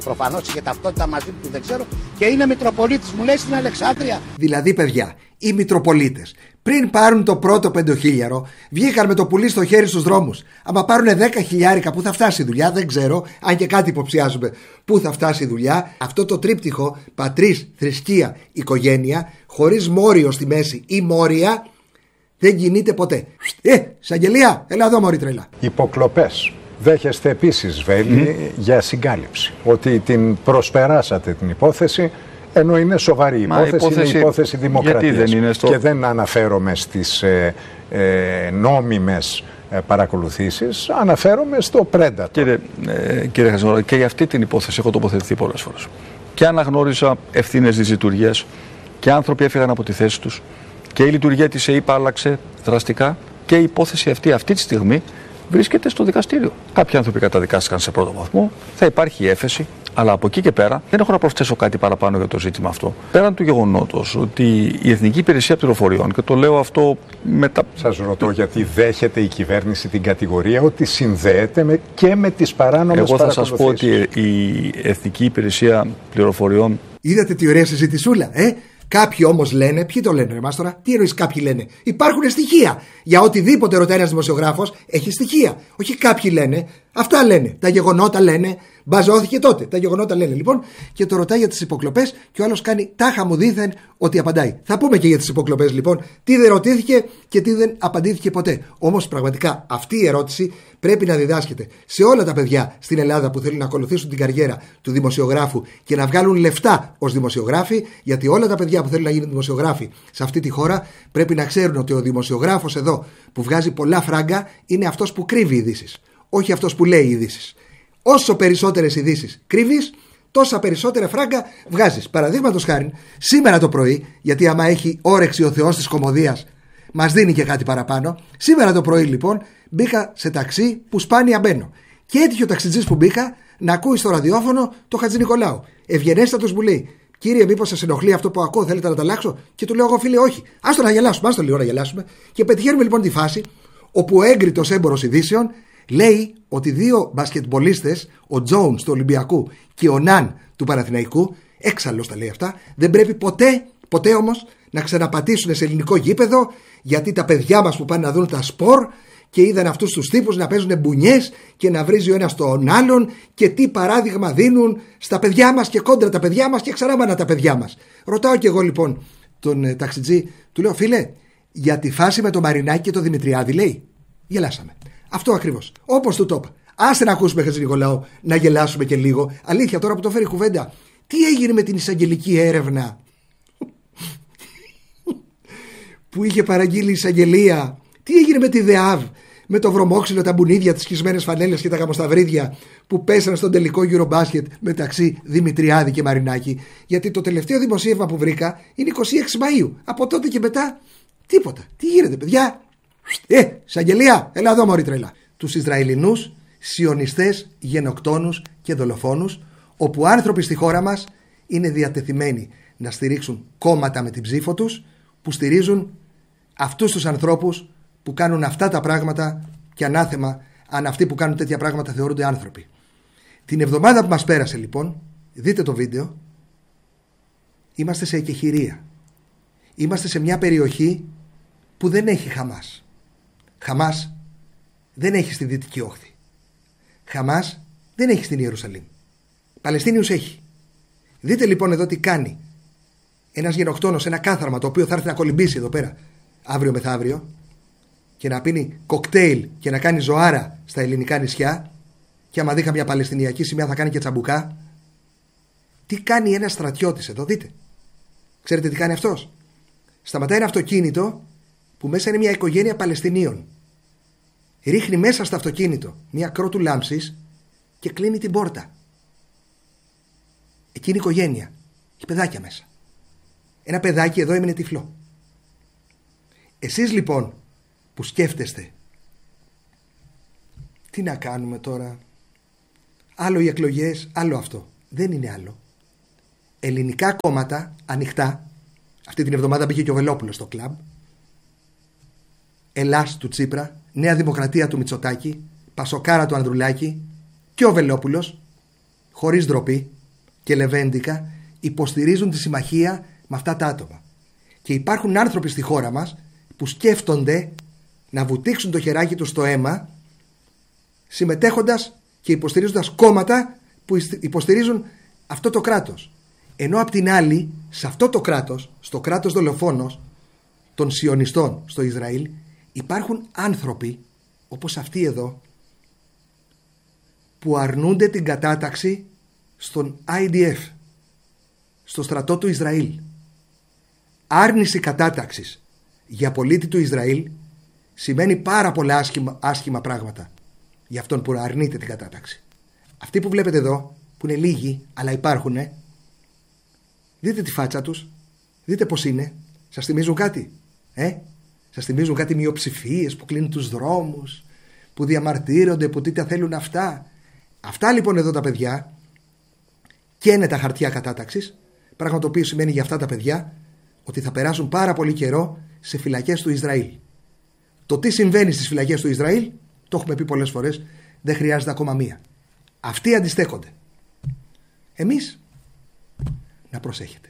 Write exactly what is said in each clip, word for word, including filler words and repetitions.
Προφανώς είχε ταυτότητα μαζί του, δεν ξέρω, και είναι Μητροπολίτης, μου λέει, στην Αλεξάνδρεια. Δηλαδή, παιδιά, οι Μητροπολίτες πριν πάρουν το πρώτο πεντοχίλιαρο, βγήκαν με το πουλί στο χέρι στους δρόμους. Άμα πάρουν δέκα χιλιάρικα, πού θα φτάσει η δουλειά, δεν ξέρω, αν και κάτι υποψιάζουμε πού θα φτάσει η δουλειά. Αυτό το τρίπτυχο, πατρίς, θρησκεία, οικογένεια, χωρίς μόριο στη μέση ή μόρια, δεν κινείται ποτέ. Ε, εισαγγελία, έλα εδώ, μωρή τρελά. Υποκλοπές. Δέχεστε επίσης, Βέλη, mm. για συγκάλυψη. Ότι την προσπεράσατε την υπόθεση, ενώ είναι σοβαρή υπόθεση, υπόθεση, είναι υπόθεση δημοκρατίας. Δεν είναι στο... Και δεν αναφέρομαι στις ε, ε, νόμιμες ε, παρακολουθήσεις, αναφέρομαι στο Predator. Κύριε, ε, κύριε Χατζημαρκάκη, και για αυτή την υπόθεση έχω τοποθετηθεί πολλές φορές. Και αναγνώρισα ευθύνες της λειτουργίας και άνθρωποι έφυγαν από τη θέση τους και η λειτουργία της ΕΥΠΑ άλλαξε δραστικά και η υπόθεση αυτή αυτή τη στιγμή βρίσκεται στο δικαστήριο. Κάποιοι άνθρωποι καταδικάστηκαν σε πρώτο βαθμό, θα υπάρχει έφεση, αλλά από εκεί και πέρα δεν έχω να προσθέσω κάτι παραπάνω για το ζήτημα αυτό. Πέραν του γεγονότος ότι η Εθνική Υπηρεσία Πληροφοριών, και το λέω αυτό μετά. Σας ρωτώ γιατί δέχεται η κυβέρνηση την κατηγορία ότι συνδέεται με, και με τις παράνομες παρακολουθήσεις. Εγώ θα σας πω ότι η Εθνική Υπηρεσία Πληροφοριών. Είδατε τι ωραία συζητησούλα, ε! Κάποιοι όμως λένε, ποιοι το λένε, ρε Μάστορα, τι εννοείς κάποιοι λένε? Υπάρχουν στοιχεία. Για οτιδήποτε ρωτάει ένας δημοσιογράφος, έχει στοιχεία. Όχι κάποιοι λένε, αυτά λένε. Τα γεγονότα λένε, μπαζώθηκε τότε. Τα γεγονότα λένε λοιπόν, και το ρωτάει για τις υποκλοπές και ο άλλος κάνει τάχα μου δήθεν ότι απαντάει. Θα πούμε και για τις υποκλοπές λοιπόν, τι δεν ρωτήθηκε και τι δεν απαντήθηκε ποτέ. Όμως πραγματικά αυτή η ερώτηση πρέπει να διδάσκεται σε όλα τα παιδιά στην Ελλάδα που θέλουν να ακολουθήσουν την καριέρα του δημοσιογράφου και να βγάλουν λεφτά ως δημοσιογράφοι, γιατί όλα τα παιδιά που θέλουν να γίνουν δημοσιογράφοι σε αυτή τη χώρα πρέπει να ξέρουν ότι ο δημοσιογράφος εδώ που βγάζει πολλά φράγκα είναι αυτός που κρύβει ειδήσεις, όχι αυτός που λέει ειδήσεις. Όσο περισσότερες ειδήσεις κρύβεις, τόσα περισσότερα φράγκα βγάζεις. Παραδείγματος χάρη, σήμερα το πρωί, γιατί άμα έχει όρεξη ο Θεός της κωμωδίας, μας δίνει και κάτι παραπάνω. Σήμερα το πρωί λοιπόν μπήκα σε ταξί που σπάνια μπαίνω. Και έτυχε ο ταξιτζής που μπήκα να ακούει στο ραδιόφωνο το Χατζηνικολάου. Ευγενέστατος μου λέει: Κύριε, μήπως σας ενοχλεί αυτό που ακούω, θέλετε να τα αλλάξω? Και του λέω εγώ, φίλε, όχι. Άστο να γελάσουμε, άστο λίγο να γελάσουμε. Και πετυχαίνουμε λοιπόν τη φάση όπου ο έγκριτος έμπορος ειδήσεων λέει ότι δύο μπασκετμπολίστες, ο Τζόουνς του Ολυμπιακού και ο Ναν του Παναθηναϊκού, έξαλλος τα λέει αυτά, δεν πρέπει ποτέ, ποτέ όμως να ξαναπατήσουν σε ελληνικό γήπεδο, γιατί τα παιδιά μας που πάνε να δουν τα σπορ και είδαν αυτούς τους τύπους να παίζουν μπουνιές και να βρίζει ο ένας τον άλλον και τι παράδειγμα δίνουν στα παιδιά μας και κόντρα τα παιδιά μας και ξανά τα παιδιά μας. Ρωτάω και εγώ λοιπόν τον ε, ταξιτζή, του λέω, φίλε, για τη φάση με το Μαρινάκη και το Δημητριάδη, λέει. Γελάσαμε. Αυτό ακριβώς. Όπως του το είπα. Άσε να ακούσουμε, Χατζηνικολάου, να γελάσουμε και λίγο. Αλήθεια, τώρα που το φέρει κουβέντα, τι έγινε με την εισαγγελική έρευνα που είχε παραγγείλει η εισαγγελία? Τι έγινε με τη ΔΕΑΒ, με το βρωμόξυλο, τα μπουνίδια, τις σχισμένες φανέλες και τα γαμοσταυρίδια που πέσανε στον τελικό Eurobasket μεταξύ Δημητριάδη και Μαρινάκη? Γιατί το τελευταίο δημοσίευμα που βρήκα είναι είκοσι έξι Μαΐου. Από τότε και μετά τίποτα. Τι γίνεται, παιδιά? Ε, εισαγγελία, έλα εδώ, μωρή τρελά. Τους Ισραηλινούς σιωνιστές, γενοκτόνους και δολοφόνους, όπου άνθρωποι στη χώρα μας είναι διατεθειμένοι να στηρίξουν κόμματα με την ψήφο τους, που στηρίζουν αυτούς τους ανθρώπους που κάνουν αυτά τα πράγματα, και ανάθεμα αν αυτοί που κάνουν τέτοια πράγματα θεωρούνται άνθρωποι. Την εβδομάδα που μας πέρασε λοιπόν, δείτε το βίντεο, είμαστε σε εκεχηρία. Είμαστε σε μια περιοχή που δεν έχει Χαμάς. Χαμάς δεν έχει στη Δυτική Όχθη. Χαμάς δεν έχει στην Ιερουσαλήμ. Παλαιστίνιους έχει. Δείτε λοιπόν εδώ τι κάνει ένας γενοκτόνος, ένα κάθαρμα το οποίο θα έρθει να κολυμπήσει εδώ πέρα αύριο μεθαύριο και να πίνει κοκτέιλ και να κάνει ζωάρα στα ελληνικά νησιά, και άμα δει καμιά παλαιστινιακή σημαία θα κάνει και τσαμπουκά. Τι κάνει ένας στρατιώτης εδώ, δείτε. Ξέρετε τι κάνει αυτός? Σταματάει ένα αυτοκίνητο που μέσα είναι μια οικογένεια Παλαιστινίων. Ρίχνει μέσα στο αυτοκίνητο μια κρότου λάμψης και κλείνει την πόρτα. Εκείνη η οικογένεια έχει παιδάκια μέσα. Ένα παιδάκι εδώ έμεινε τυφλό. Εσείς λοιπόν που σκέφτεστε τι να κάνουμε τώρα, άλλο οι εκλογές, άλλο αυτό, δεν είναι άλλο. Ελληνικά κόμματα ανοιχτά. Αυτή την εβδομάδα μπήκε και ο Βελόπουλος στο κλαμπ. Ελλάς του Τσίπρα, Νέα Δημοκρατία του Μητσοτάκη, Πασοκάρα του Ανδρουλάκη και ο Βελόπουλος. χωρίς ντροπή και λεβέντικα υποστηρίζουν τη συμμαχία με αυτά τα άτομα. Και υπάρχουν άνθρωποι στη χώρα μας που σκέφτονται να βουτήξουν το χεράκι τους στο αίμα, συμμετέχοντας και υποστηρίζοντας κόμματα που υποστηρίζουν αυτό το κράτος. Ενώ απ' την άλλη, σε αυτό το κράτος, στο κράτος δολοφόνος των σιωνιστών στο Ισραήλ, υπάρχουν άνθρωποι όπως αυτοί εδώ που αρνούνται την κατάταξη στον άι ντι εφ, στο στρατό του Ισραήλ. Άρνηση κατάταξης για πολίτη του Ισραήλ σημαίνει πάρα πολλά άσχημα, άσχημα πράγματα για αυτόν που αρνείται την κατάταξη. Αυτοί που βλέπετε εδώ, που είναι λίγοι αλλά υπάρχουν, δείτε τη φάτσα τους, δείτε πως είναι. Σας θυμίζουν κάτι? Ε? Σας θυμίζουν κάτι μειοψηφίες που κλείνουν τους δρόμους, που διαμαρτύρονται, που τι τα θέλουν αυτά? Αυτά λοιπόν εδώ τα παιδιά καίνε τα χαρτιά κατάταξης, πράγμα το οποίο σημαίνει για αυτά τα παιδιά ότι θα περάσουν πάρα πολύ καιρό σε φυλακές του Ισραήλ. Το τι συμβαίνει στις φυλακές του Ισραήλ, το έχουμε πει πολλές φορές, δεν χρειάζεται ακόμα μία. Αυτοί αντιστέκονται. Εμείς να προσέχετε.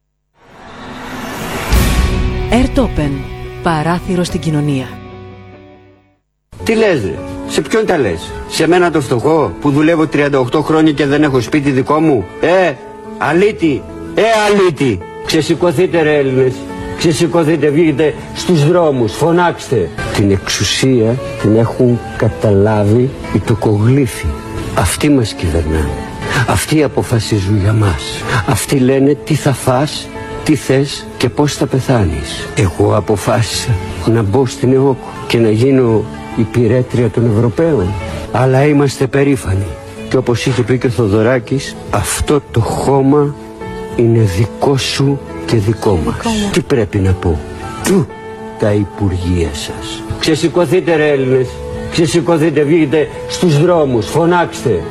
Airtopen, παράθυρο στην κοινωνία. Τι λες ρε, σε ποιον τα λες? Σε μένα το φτωχό που δουλεύω τριάντα οκτώ χρόνια και δεν έχω σπίτι δικό μου? Ε, αλήτη, ε αλήτη. Ξεσηκωθείτε ρε Έλληνες, ξεσηκωθείτε, βγείτε στους δρόμους, φωνάξτε. Την εξουσία την έχουν καταλάβει οι τοκογλύφοι. Αυτοί μας κυβερνάνε, αυτοί αποφασίζουν για μας. Αυτοί λένε τι θα φας, τι θες και πώς θα πεθάνεις. Εγώ αποφάσισα να μπω στην ΕΟΚ και να γίνω υπηρέτρια των Ευρωπαίων. Αλλά είμαστε περήφανοι. Και όπως είχε πει και ο Θοδωράκης, αυτό το χώμα είναι δικό σου και δικό μας. Δικό τι πρέπει να πω? Του τα υπουργεία σας. Ξεσηκωθείτε ρε Έλληνες, ξεσηκωθείτε, βγείτε στους δρόμους, φωνάξτε.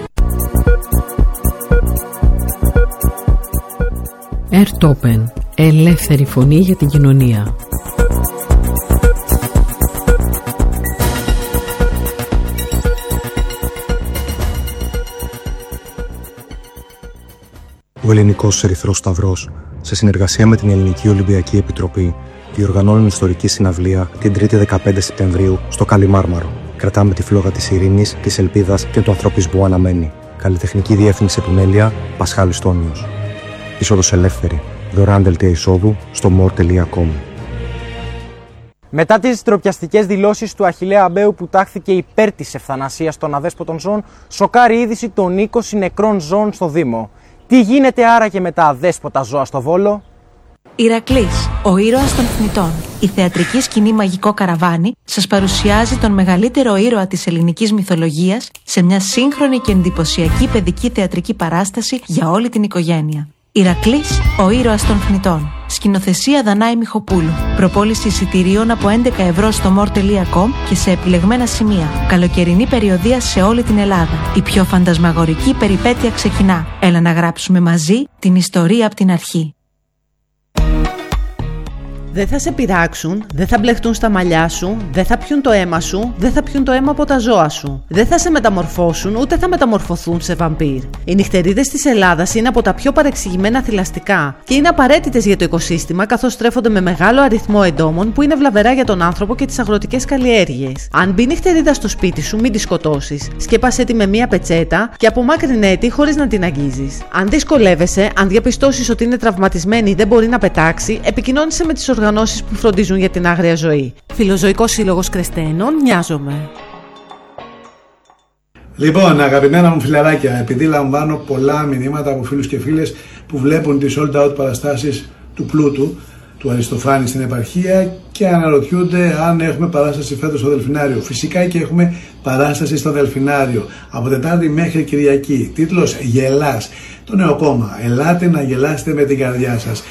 Airtopen, ελεύθερη φωνή για την κοινωνία. Ο Ελληνικός Ερυθρός Σταυρός, σε συνεργασία με την Ελληνική Ολυμπιακή Επιτροπή, διοργανώνουν ιστορική συναυλία την τρίτη δεκαπέντε Σεπτεμβρίου στο Καλιμάρμαρο. Κρατάμε τη φλόγα της ειρήνης, της ελπίδας και του ανθρωπισμού αναμένη. Καλλιτεχνική διεύθυνση επιμέλεια Πασχάλης Τόνιος. Είσοδος ελεύθερη. Δωρεάν δελτία εισόδου στο more τελεία com. Μετά τις ντροπιαστικές δηλώσεις του Αχιλλέα Αμπέου που τάχθηκε υπέρ της ευθανασίας των αδέσποτων ζώων, σοκάρει είδηση των είκοσι νεκρών ζώων στο Δήμο. Τι γίνεται άραγε με τα αδέσποτα ζώα στο Βόλο? Ηρακλής, ο ήρωας των θνητών. Η θεατρική σκηνή Μαγικό Καραβάνι σας παρουσιάζει τον μεγαλύτερο ήρωα της ελληνικής μυθολογίας σε μια σύγχρονη και εντυπωσιακή παιδική θεατρική παράσταση για όλη την οικογένεια. Ηρακλής, ο ήρωας των θνητών. Σκηνοθεσία Δανάη Μιχοπούλου. Προπόληση εισιτηρίων από έντεκα ευρώ στο more τελεία com και σε επιλεγμένα σημεία. Καλοκαιρινή περιοδεία σε όλη την Ελλάδα. Η πιο φαντασμαγορική περιπέτεια ξεκινά. Έλα να γράψουμε μαζί την ιστορία από την αρχή. Δεν θα σε πειράξουν, δεν θα μπλεχτούν στα μαλλιά σου, δεν θα πιούν το αίμα σου, δεν θα πιούν το αίμα από τα ζώα σου. Δεν θα σε μεταμορφώσουν, ούτε θα μεταμορφωθούν σε βαμπύρ. Οι νυχτερίδες της Ελλάδας είναι από τα πιο παρεξηγημένα θηλαστικά και είναι απαραίτητες για το οικοσύστημα, καθώς στρέφονται με μεγάλο αριθμό εντόμων που είναι βλαβερά για τον άνθρωπο και τις αγροτικές καλλιέργειες. Αν μπει νυχτερίδα στο σπίτι σου, μην τη σκοτώσεις. Σκέπασέ τη με μία πετσέτα και απομάκρυνέ τη χωρίς να την αγγίζεις. Αν δυσκολεύεσαι, αν διαπιστώσεις ότι είναι τραυματισμένη ή δεν μπορεί να πετάξει, επικοινώνησε με τις οργανώσεις που φροντίζουν για την άγρια ζωή. Φιλοζωικός Σύλλογος Κρεστένων, Μοιάζομαι. Λοιπόν, αγαπημένα μου φιλαράκια, επειδή λαμβάνω πολλά μηνύματα από φίλους και φίλες που βλέπουν τις sold out παραστάσεις του Πλούτου, του Αριστοφάνη στην επαρχία και αναρωτιούνται αν έχουμε παράσταση φέτος στο Δελφινάριο. Φυσικά και έχουμε παράσταση στο Δελφινάριο από Τετάρτη μέχρι Κυριακή. Τίτλος Γελάς. Το νέο κόμμα. Ελάτε να γελάσετε με την καρδιά σας.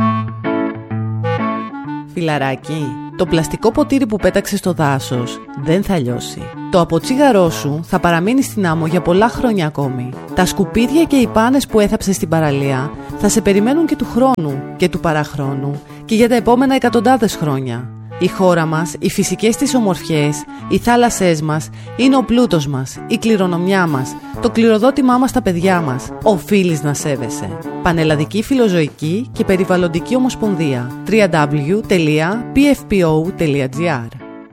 Φιλαράκι, το πλαστικό ποτήρι που πέταξε στο δάσος δεν θα λιώσει. Το αποτσίγαρό σου θα παραμείνει στην άμμο για πολλά χρόνια ακόμη. Τα σκουπίδια και οι πάνες που έθαψες στην παραλία θα σε περιμένουν και του χρόνου και του παραχρόνου και για τα επόμενα εκατοντάδες χρόνια. Η χώρα μας, οι φυσικές της ομορφιές, οι θάλασσές μας, είναι ο πλούτος μας, η κληρονομιά μας, το κληροδότημά μας στα παιδιά μας. Οφείλεις να σέβεσαι. Πανελλαδική Φιλοζωική και Περιβαλλοντική Ομοσπονδία. double-u double-u double-u τελεία πι εφ πι ο τελεία τζι άρ.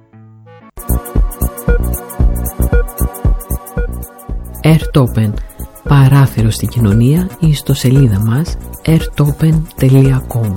Airtopen. Παράθυρο στην κοινωνία, η ιστοσελίδα μας airtopen τελεία com.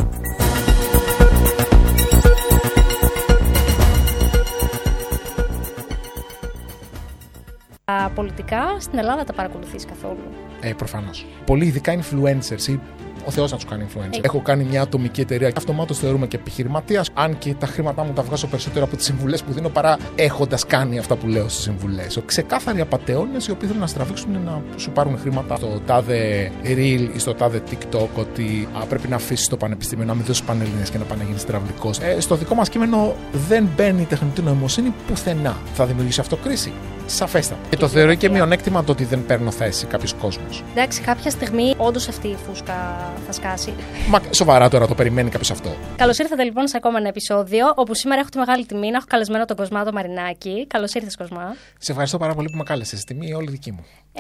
Τα πολιτικά στην Ελλάδα τα παρακολουθείς καθόλου? Ε, προφανώς. Πολύ ειδικά influencers ή ο Θεός να τους κάνει influencer. Έχω κάνει μια ατομική εταιρεία και αυτομάτως θεωρούμε και επιχειρηματίας, αν και τα χρήματά μου τα βγάζω περισσότερο από τις συμβουλές που δίνω παρά έχοντας κάνει αυτά που λέω στις συμβουλές. Ξεκάθαροι απατεώνες οι οποίοι θέλουν να στραβήξουν να σου πάρουν χρήματα στο τάδε Reel ή στο τάδε TikTok ότι α, πρέπει να αφήσεις το πανεπιστήμιο, να μην δώσεις πανελλήνιες και να πάει να γίνεις τραυλικός. Ε, στο δικό μας κείμενο δεν μπαίνει η τεχνητή νοημοσύνη πουθενά. Θα δημιουργήσει αυτό κρίση? Σαφέστατα. Και το θεωρώ και μειονέκτημα το ότι δεν παίρνω θέση κάποιος κόσμος. Εντάξει, κάποια στιγμή όντως αυτή η φούσκα θα σκάσει. Μα σοβαρά τώρα το περιμένει κάποιος αυτό? Καλώς ήρθατε λοιπόν σε ακόμα ένα επεισόδιο, όπου σήμερα έχω τη μεγάλη τιμή να έχω καλεσμένο τον Κοσμά το Μαρινάκη. Καλώς ήρθες, Κοσμά. Σε ευχαριστώ πάρα πολύ που με κάλεσες. Τιμή όλη δική μου. Ε,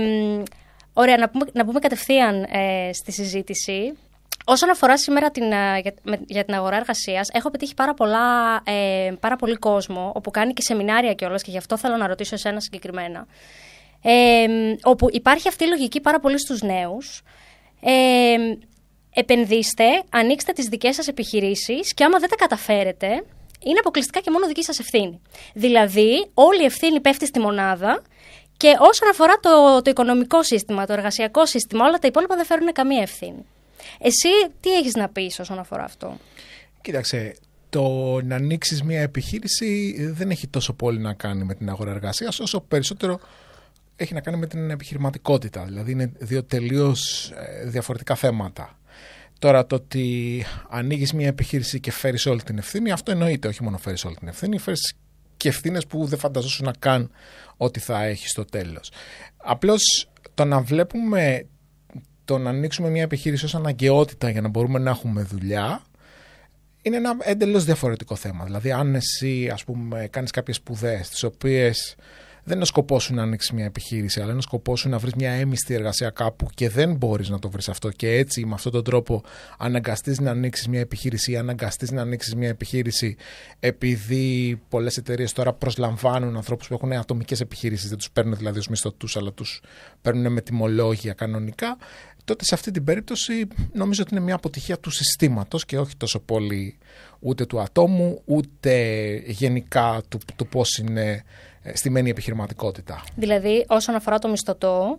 ωραία, να πούμε, να πούμε κατευθείαν ε, στη συζήτηση. Όσον αφορά σήμερα την, για, με, για την αγορά εργασίας, έχω πετύχει πάρα, πολλά, ε, πάρα πολύ κόσμο, όπου κάνει και σεμινάρια κιόλας, και γι' αυτό θέλω να ρωτήσω εσένα συγκεκριμένα. Ε, όπου υπάρχει αυτή η λογική πάρα πολύ στους νέους. Ε, επενδύστε, ανοίξτε τις δικές σας επιχειρήσεις και άμα δεν τα καταφέρετε, είναι αποκλειστικά και μόνο δική σας ευθύνη. Δηλαδή, όλη η ευθύνη πέφτει στη μονάδα. Και όσον αφορά το, το οικονομικό σύστημα, το εργασιακό σύστημα, όλα τα υπόλοιπα δεν φέρουν καμία ευθύνη. Εσύ τι έχεις να πεις όσον αφορά αυτό? Κοίταξε, το να ανοίξεις μια επιχείρηση δεν έχει τόσο πολύ να κάνει με την αγορά εργασίας, όσο περισσότερο έχει να κάνει με την επιχειρηματικότητα. Δηλαδή είναι δύο τελείως διαφορετικά θέματα. Τώρα το ότι ανοίγεις μια επιχείρηση και φέρεις όλη την ευθύνη, αυτό εννοείται. Όχι μόνο φέρεις όλη την ευθύνη, φέρεις και ευθύνες που δεν φανταζόσουν να καν ότι θα έχεις στο τέλος. Απλώς το να βλέπουμε το να ανοίξουμε μια επιχείρηση ως αναγκαιότητα για να μπορούμε να έχουμε δουλειά είναι ένα εντελώς διαφορετικό θέμα. Δηλαδή αν εσύ ας πούμε κάνεις κάποιες σπουδές τις οποίες δεν είναι ο σκοπός σου να ανοίξεις μια επιχείρηση, αλλά είναι ο σκοπός σου να βρεις μια έμιστη εργασία κάπου και δεν μπορείς να το βρεις αυτό και έτσι με αυτόν τον τρόπο αναγκαστείς να ανοίξεις μια επιχείρηση ή αναγκαστείς να ανοίξεις μια επιχείρηση επειδή πολλές εταιρείες τώρα προσλαμβάνουν ανθρώπους που έχουν ατομικές επιχειρήσεις, δεν τους παίρνουν δηλαδή ως μισθωτούς αλλά τους παίρνουν με τιμολόγια κανονικά, τότε σε αυτή την περίπτωση νομίζω ότι είναι μια αποτυχία του συστήματος και όχι τόσο πολύ ούτε του ατόμου ούτε γενικά του, του πώς είναι στημένη η επιχειρηματικότητα. Δηλαδή, όσον αφορά το μισθωτό,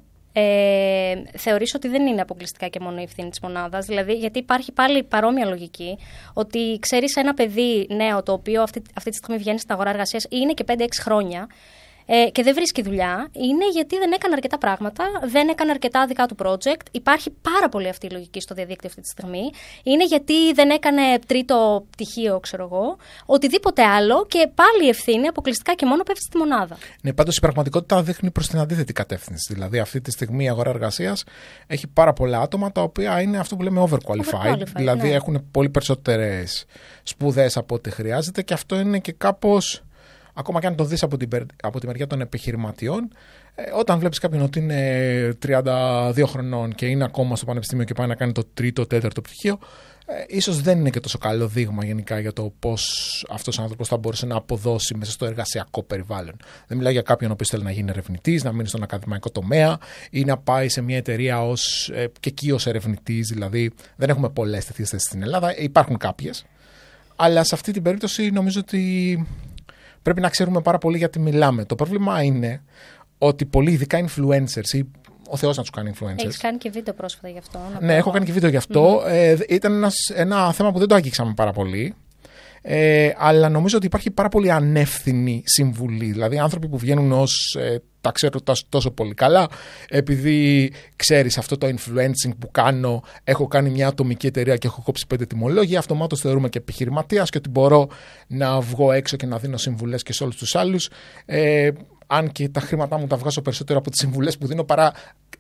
ε, θεωρείς ότι δεν είναι αποκλειστικά και μόνο η ευθύνη της μονάδας. Δηλαδή, γιατί υπάρχει πάλι παρόμοια λογική, ότι ξέρεις ένα παιδί νέο το οποίο αυτή, αυτή τη στιγμή βγαίνει στην αγορά εργασίας ή είναι και πέντε έξι χρόνια ε, και δεν βρίσκει δουλειά, είναι γιατί δεν έκανε αρκετά πράγματα, δεν έκανε αρκετά δικά του project. Υπάρχει πάρα πολύ αυτή η λογική στο διαδίκτυο αυτή τη στιγμή. Είναι γιατί δεν έκανε τρίτο πτυχίο, ξέρω εγώ, οτιδήποτε άλλο και πάλι η ευθύνη αποκλειστικά και μόνο πέφτει στη μονάδα. Ναι, πάντως η πραγματικότητα δείχνει προς την αντίθετη κατεύθυνση. Δηλαδή, αυτή τη στιγμή η αγορά εργασίας έχει πάρα πολλά άτομα τα οποία είναι αυτό που λέμε overqualified. overqualified δηλαδή, ναι. Έχουν πολύ περισσότερες σπουδές από ό,τι χρειάζεται και αυτό είναι και κάπως. Ακόμα και αν το δεις από, από τη μεριά των επιχειρηματιών, ε, όταν βλέπεις κάποιον ότι είναι τριάντα δύο χρονών και είναι ακόμα στο πανεπιστήμιο και πάει να κάνει το τρίτο, τέταρτο πτυχίο, ε, ίσως δεν είναι και τόσο καλό δείγμα γενικά για το πώς αυτός ο άνθρωπος θα μπορούσε να αποδώσει μέσα στο εργασιακό περιβάλλον. Δεν μιλάω για κάποιον ο οποίος θέλει να γίνει ερευνητής, να μείνει στον ακαδημαϊκό τομέα ή να πάει σε μια εταιρεία ως, ε, και εκεί ως ερευνητής. Δηλαδή, δεν έχουμε πολλές τέτοιες θέσεις στην Ελλάδα, υπάρχουν κάποιες. Αλλά σε αυτή την περίπτωση νομίζω ότι πρέπει να ξέρουμε πάρα πολύ γιατί μιλάμε. Το πρόβλημα είναι ότι πολλοί ειδικά influencers ή ο Θεός να τους κάνει influencers. Έχεις κάνει και βίντεο πρόσφατα γι' αυτό. Ναι, έχω κάνει και βίντεο γι' αυτό. Mm-hmm. Ε, ήταν ένας, ένα θέμα που δεν το αγγίξαμε πάρα πολύ. Ε, αλλά νομίζω ότι υπάρχει πάρα πολύ ανεύθυνη συμβουλή. Δηλαδή άνθρωποι που βγαίνουν ως ε, τα ξέρω τόσο πολύ καλά, επειδή ξέρεις αυτό το influencing που κάνω, έχω κάνει μια ατομική εταιρεία και έχω κόψει πέντε τιμολόγια, αυτομάτως θεωρούμε και επιχειρηματίας και ότι μπορώ να βγω έξω και να δίνω συμβουλές και σε όλους τους άλλους, ε, αν και τα χρήματά μου τα βγάζω περισσότερο από τις συμβουλές που δίνω παρά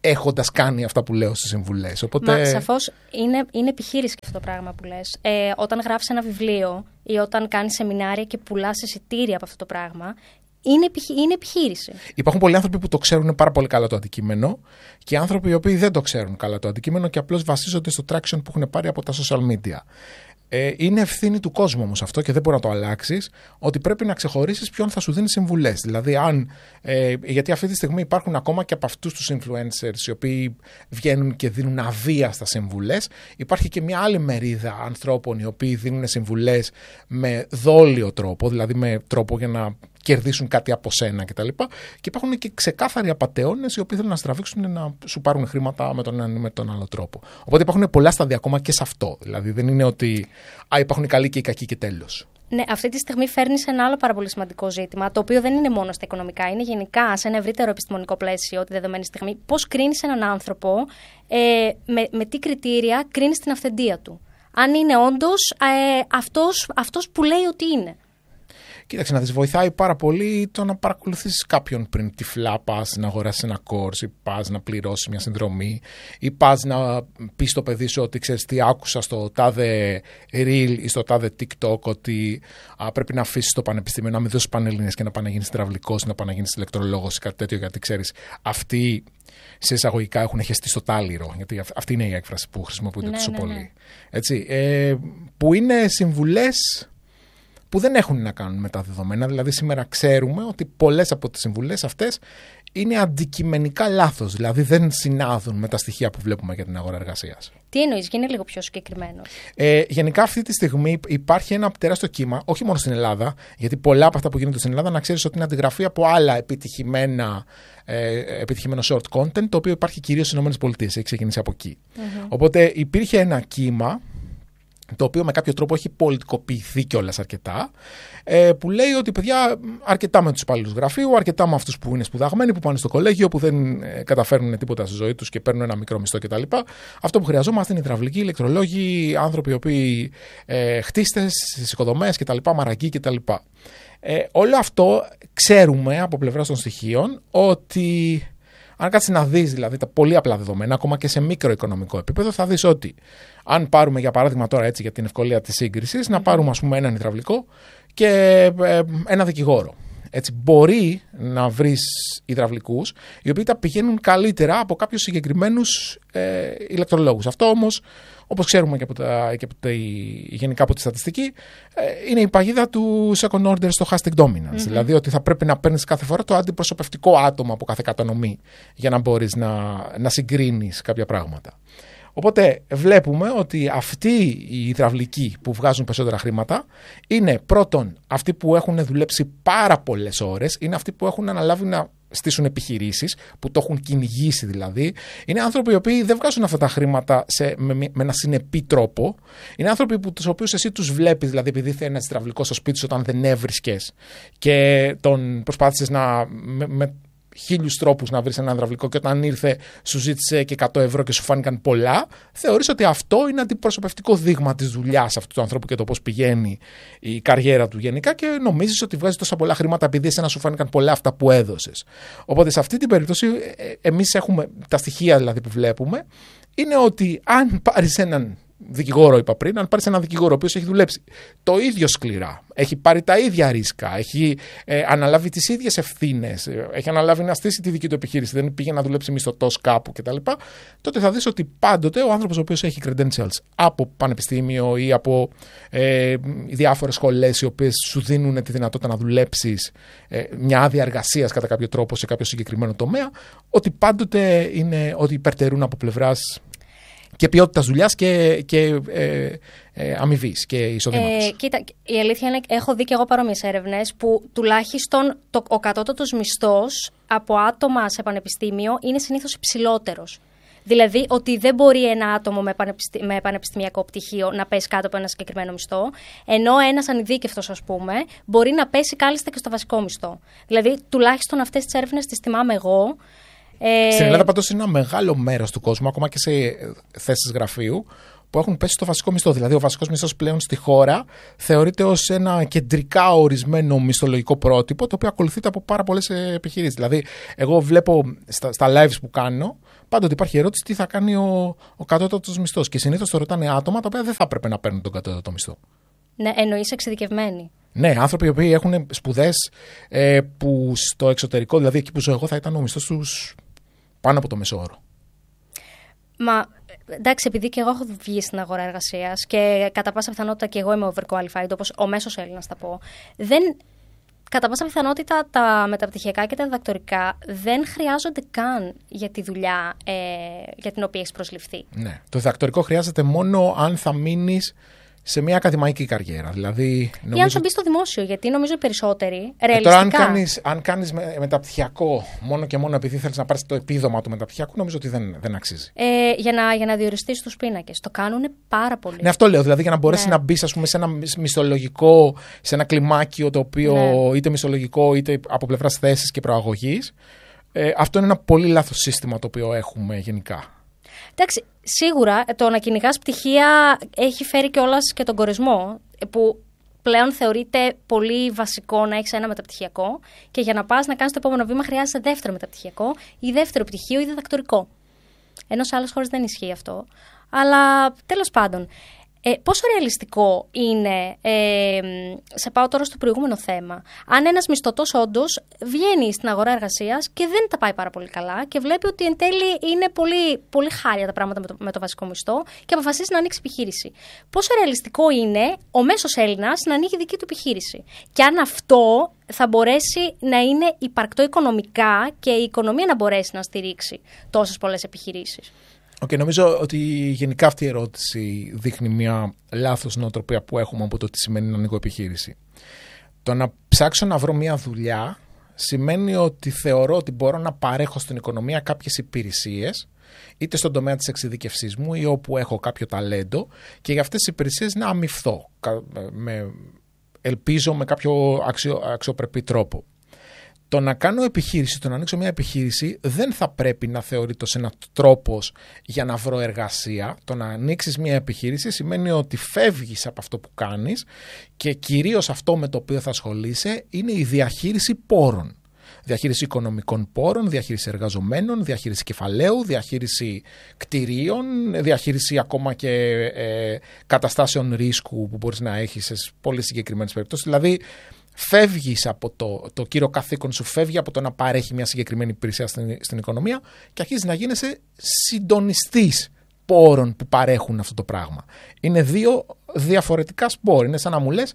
έχοντας κάνει αυτά που λέω στις συμβουλές. Οπότε... Μα σαφώς είναι, είναι επιχείρηση και αυτό το πράγμα που λες. Ε, όταν γράφεις ένα βιβλίο ή όταν κάνεις σεμινάρια και πουλάς εισιτήρια από αυτό το πράγμα, είναι, επιχει... είναι επιχείρηση. Υπάρχουν πολλοί άνθρωποι που το ξέρουν πάρα πολύ καλά το αντικείμενο και άνθρωποι οι οποίοι δεν το ξέρουν καλά το αντικείμενο και απλώς βασίζονται στο traction που έχουν πάρει από τα social media. Ε, είναι ευθύνη του κόσμου όμως αυτό και δεν μπορεί να το αλλάξεις, ότι πρέπει να ξεχωρίσεις ποιον θα σου δίνει συμβουλές. Δηλαδή, αν, ε, γιατί αυτή τη στιγμή υπάρχουν ακόμα και από αυτούς τους influencers οι οποίοι βγαίνουν και δίνουν αβίαστα συμβουλές, υπάρχει και μια άλλη μερίδα ανθρώπων οι οποίοι δίνουν συμβουλές με δόλιο τρόπο, δηλαδή με τρόπο για να κερδίσουν κάτι από σένα κτλ. Και, και υπάρχουν και ξεκάθαροι απατεώνες οι οποίοι θέλουν να στραβήξουν να σου πάρουν χρήματα με τον ένα ή με τον άλλο τρόπο. Οπότε υπάρχουν πολλά στάδια ακόμα και σε αυτό. Δηλαδή δεν είναι ότι α, υπάρχουν οι καλοί και οι κακοί και τέλος. Ναι, αυτή τη στιγμή φέρνεις ένα άλλο πάρα πολύ σημαντικό ζήτημα, το οποίο δεν είναι μόνο στα οικονομικά, είναι γενικά σε ένα ευρύτερο επιστημονικό πλαίσιο τη δεδομένη στιγμή. Πώς κρίνεις έναν άνθρωπο, ε, με, με τι κριτήρια κρίνεις την αυθεντία του. Αν είναι όντως ε, αυτός, αυτός που λέει ότι είναι. Κοίταξε να δεις, βοηθάει πάρα πολύ το να παρακολουθήσεις κάποιον πριν τυφλά πας να αγοράσεις ένα course ή πας να πληρώσεις μια συνδρομή ή πας να πεις στο παιδί σου ότι ξέρεις τι άκουσα στο τάδε reel ή στο τάδε TikTok ότι α, πρέπει να αφήσεις το πανεπιστήμιο, να μην δώσεις πανελλήνιες και να πάνε να γίνεις υδραυλικός ή να πάνε να γίνεις ηλεκτρολόγος ή κάτι τέτοιο, γιατί ξέρεις αυτοί σε εισαγωγικά έχουν χεστεί στο τάλιρο, γιατί αυτή είναι η έκφραση που χρησιμοποιούνται ναι, τόσο ναι, πολύ. Ναι. Έτσι, ε, που είναι συμβουλές που δεν έχουν να κάνουν με τα δεδομένα. Δηλαδή σήμερα ξέρουμε ότι πολλές από τις συμβουλές αυτές είναι αντικειμενικά λάθος. Δηλαδή δεν συνάδουν με τα στοιχεία που βλέπουμε για την αγορά εργασίας. Τι εννοείς, γίνε λίγο πιο συγκεκριμένο. Ε, γενικά αυτή τη στιγμή υπάρχει ένα τεράστιο κύμα, όχι μόνο στην Ελλάδα, γιατί πολλά από αυτά που γίνονται στην Ελλάδα να ξέρεις ότι είναι αντιγραφή από άλλα επιτυχημένα, ε, επιτυχημένο short content, το οποίο υπάρχει κυρίως στις ΗΠΑ, έχει ξεκινήσει από εκεί. Mm-hmm. Οπότε υπήρχε ένα κύμα, το οποίο με κάποιο τρόπο έχει πολιτικοποιηθεί κιόλας αρκετά, ε, που λέει ότι παιδιά αρκετά με τους υπαλλήλους γραφείου, αρκετά με αυτούς που είναι σπουδαγμένοι, που πάνε στο κολέγιο, που δεν ε, καταφέρνουν τίποτα στη ζωή τους και παίρνουν ένα μικρό μισθό κτλ. Αυτό που χρειαζόμαστε είναι υδραυλικοί, ηλεκτρολόγοι, άνθρωποι οι οποίοι ε, χτίστες στις οικοδομές κτλ, μαραγκοί κτλ. Ε, όλο αυτό ξέρουμε από πλευράς των στοιχείων ότι αν κάτσεις να δεις δηλαδή τα πολύ απλά δεδομένα, ακόμα και σε μικροοικονομικό επίπεδο, θα δεις ότι αν πάρουμε για παράδειγμα τώρα έτσι για την ευκολία της σύγκρισης, να πάρουμε ας πούμε έναν υδραυλικό και ε, ένα δικηγόρο. Έτσι, μπορεί να βρεις υδραυλικούς οι οποίοι τα πηγαίνουν καλύτερα από κάποιους συγκεκριμένους ε, ηλεκτρολόγους. Αυτό όμως, όπως ξέρουμε και, από τα, και από τα, γενικά από τη στατιστική, ε, είναι η παγίδα του second order stochastic dominance. Mm-hmm. Δηλαδή ότι θα πρέπει να παίρνεις κάθε φορά το αντιπροσωπευτικό άτομο από κάθε κατανομή για να μπορείς να, να συγκρίνεις κάποια πράγματα. Οπότε βλέπουμε ότι αυτοί οι υδραυλικοί που βγάζουν περισσότερα χρήματα είναι πρώτον αυτοί που έχουν δουλέψει πάρα πολλές ώρες, είναι αυτοί που έχουν αναλάβει να στήσουν επιχειρήσεις, που το έχουν κυνηγήσει δηλαδή. Είναι άνθρωποι οι οποίοι δεν βγάζουν αυτά τα χρήματα σε, με, με ένα συνεπή τρόπο. Είναι άνθρωποι που, τους οποίους εσύ τους βλέπεις, δηλαδή επειδή θέλει ένα υδραυλικό στο σπίτι σου όταν δεν έβρισκες και τον προσπάθησες να... Με, με, χίλιους τρόπους να βρεις έναν υδραυλικό και όταν ήρθε σου ζήτησε και εκατό ευρώ και σου φάνηκαν πολλά, θεωρείς ότι αυτό είναι αντιπροσωπευτικό δείγμα της δουλειάς αυτού του ανθρώπου και το πώς πηγαίνει η καριέρα του γενικά και νομίζεις ότι βγάζει τόσα πολλά χρήματα επειδή εσένα σου φάνηκαν πολλά αυτά που έδωσες. Οπότε σε αυτή την περίπτωση εμείς έχουμε τα στοιχεία δηλαδή που βλέπουμε είναι ότι αν πάρεις έναν δικηγόρο, είπα πριν, αν πάρεις έναν δικηγόρο ο οποίος έχει δουλέψει το ίδιο σκληρά, έχει πάρει τα ίδια ρίσκα, έχει ε, αναλάβει τις ίδιες ευθύνες, ε, έχει αναλάβει να στήσει τη δική του επιχείρηση, δεν πήγε να δουλέψει μισθωτός κάπου κτλ., τότε θα δεις ότι πάντοτε ο άνθρωπος ο οποίος έχει credentials από πανεπιστήμιο ή από ε, διάφορες σχολές οι οποίες σου δίνουν τη δυνατότητα να δουλέψεις ε, μια άδεια εργασίας κατά κάποιο τρόπο σε κάποιο συγκεκριμένο τομέα, ότι πάντοτε είναι ότι υπερτερούν από πλευράς και ποιότητας δουλειάς και, και ε, ε, αμοιβής και εισοδήματος. Ε, κοίτα, η αλήθεια είναι, έχω δει και εγώ παρόμοιες έρευνες που τουλάχιστον το, ο κατώτατος μισθός από άτομα σε πανεπιστήμιο είναι συνήθως υψηλότερος. Δηλαδή ότι δεν μπορεί ένα άτομο με, πανεπιστή, με πανεπιστημιακό πτυχίο να πέσει κάτω από ένα συγκεκριμένο μισθό, ενώ ένας ανειδίκευτος, ας πούμε, μπορεί να πέσει κάλλιστα και στο βασικό μισθό. Δηλαδή τουλάχιστον αυτές τις έρευνες τις θυμάμαι εγώ. Στην Ελλάδα πάντως είναι ένα μεγάλο μέρος του κόσμου, ακόμα και σε θέσεις γραφείου, που έχουν πέσει στο βασικό μισθό. Δηλαδή, ο βασικός μισθός πλέον στη χώρα θεωρείται ως ένα κεντρικά ορισμένο μισθολογικό πρότυπο, το οποίο ακολουθείται από πάρα πολλές επιχειρήσεις. Δηλαδή, εγώ βλέπω στα, στα lives που κάνω, πάντοτε υπάρχει ερώτηση τι θα κάνει ο, ο κατώτατος μισθός. Και συνήθως το ρωτάνε άτομα τα οποία δεν θα έπρεπε να παίρνουν τον κατώτατο μισθό. Ναι, εννοείς εξειδικευμένοι. Ναι, άνθρωποι οι οποίοι έχουν σπουδές ε, που στο εξωτερικό, δηλαδή εκεί που ζω εγώ, θα ήταν ο μισθός τους πάνω από το μεσόωρο. Μα εντάξει, επειδή και εγώ έχω βγει στην αγορά εργασίας και κατά πάσα πιθανότητα και εγώ είμαι overqualified, όπως ο μέσος Έλληνας θα πω, δεν, κατά πάσα πιθανότητα τα μεταπτυχιακά και τα διδακτορικά δεν χρειάζονται καν για τη δουλειά ε, για την οποία έχεις προσληφθεί. Ναι, το διδακτορικό χρειάζεται μόνο αν θα μείνεις σε μια ακαδημαϊκή καριέρα. Δηλαδή, νομίζω... Ή αν θα μπει στο δημόσιο, γιατί νομίζω οι περισσότεροι ε, ρεαλιστικά. Τώρα, αν κάνεις, αν κάνεις με, μεταπτυχιακό μόνο και μόνο επειδή θέλεις να πάρεις το επίδομα του μεταπτυχιακού, νομίζω ότι δεν, δεν αξίζει. Ε, για, να, για να διοριστείς τους πίνακες. Το κάνουν πάρα πολύ. Ναι, αυτό λέω. Δηλαδή, για να μπορέσει ναι. να μπει, ας πούμε, σε ένα μισθολογικό, σε ένα κλιμάκιο το οποίο ναι. είτε μισθολογικό είτε από πλευράς θέσης και προαγωγής. Ε, αυτό είναι ένα πολύ λάθος σύστημα το οποίο έχουμε γενικά. Εντάξει, σίγουρα το να κυνηγάς πτυχία έχει φέρει κιόλας και τον κορεσμό, που πλέον θεωρείται πολύ βασικό να έχεις ένα μεταπτυχιακό και για να πας να κάνεις το επόμενο βήμα χρειάζεται δεύτερο μεταπτυχιακό ή δεύτερο πτυχίο ή διδακτορικό. Ενώ σε άλλες χώρες δεν ισχύει αυτό. Αλλά τέλος πάντων, ε, πόσο ρεαλιστικό είναι, ε, σε πάω τώρα στο προηγούμενο θέμα, αν ένας μισθωτός όντως βγαίνει στην αγορά εργασίας και δεν τα πάει πάρα πολύ καλά και βλέπει ότι εν τέλει είναι πολύ, πολύ χάλια τα πράγματα με το, με το βασικό μισθό και αποφασίζει να ανοίξει επιχείρηση. Πόσο ρεαλιστικό είναι ο μέσος Έλληνας να ανοίγει δική του επιχείρηση. Και αν αυτό θα μπορέσει να είναι υπαρκτό οικονομικά και η οικονομία να μπορέσει να στηρίξει τόσες πολλές επιχειρήσεις. Okay, νομίζω ότι γενικά αυτή η ερώτηση δείχνει μια λάθος νοοτροπία που έχουμε από το τι σημαίνει να ανοίγω επιχείρηση. Το να ψάξω να βρω μια δουλειά σημαίνει ότι θεωρώ ότι μπορώ να παρέχω στην οικονομία κάποιες υπηρεσίες, είτε στον τομέα της εξειδικευσής μου ή όπου έχω κάποιο ταλέντο, και για αυτές τις υπηρεσίες να αμοιφθώ, με, ελπίζω με κάποιο αξιο, αξιοπρεπή τρόπο. Το να κάνω επιχείρηση, το να ανοίξω μια επιχείρηση δεν θα πρέπει να θεωρείται ως ένας τρόπος για να βρω εργασία. Το να ανοίξεις μια επιχείρηση σημαίνει ότι φεύγεις από αυτό που κάνεις και κυρίως αυτό με το οποίο θα ασχολείσαι είναι η διαχείριση πόρων. Διαχείριση οικονομικών πόρων, διαχείριση εργαζομένων, διαχείριση κεφαλαίου, διαχείριση κτηρίων, διαχείριση ακόμα και ε, καταστάσεων ρίσκου που μπορείς να έχεις σε πολύ συγκεκριμένες περιπτώσεις. Δηλαδή, φεύγεις από το, το κύριο καθήκον σου, φεύγει από το να παρέχει μια συγκεκριμένη υπηρεσία στην, στην οικονομία και αρχίζει να γίνεσαι συντονιστής πόρων που παρέχουν αυτό το πράγμα. Είναι δύο διαφορετικά σπόρ. Είναι σαν να μου λες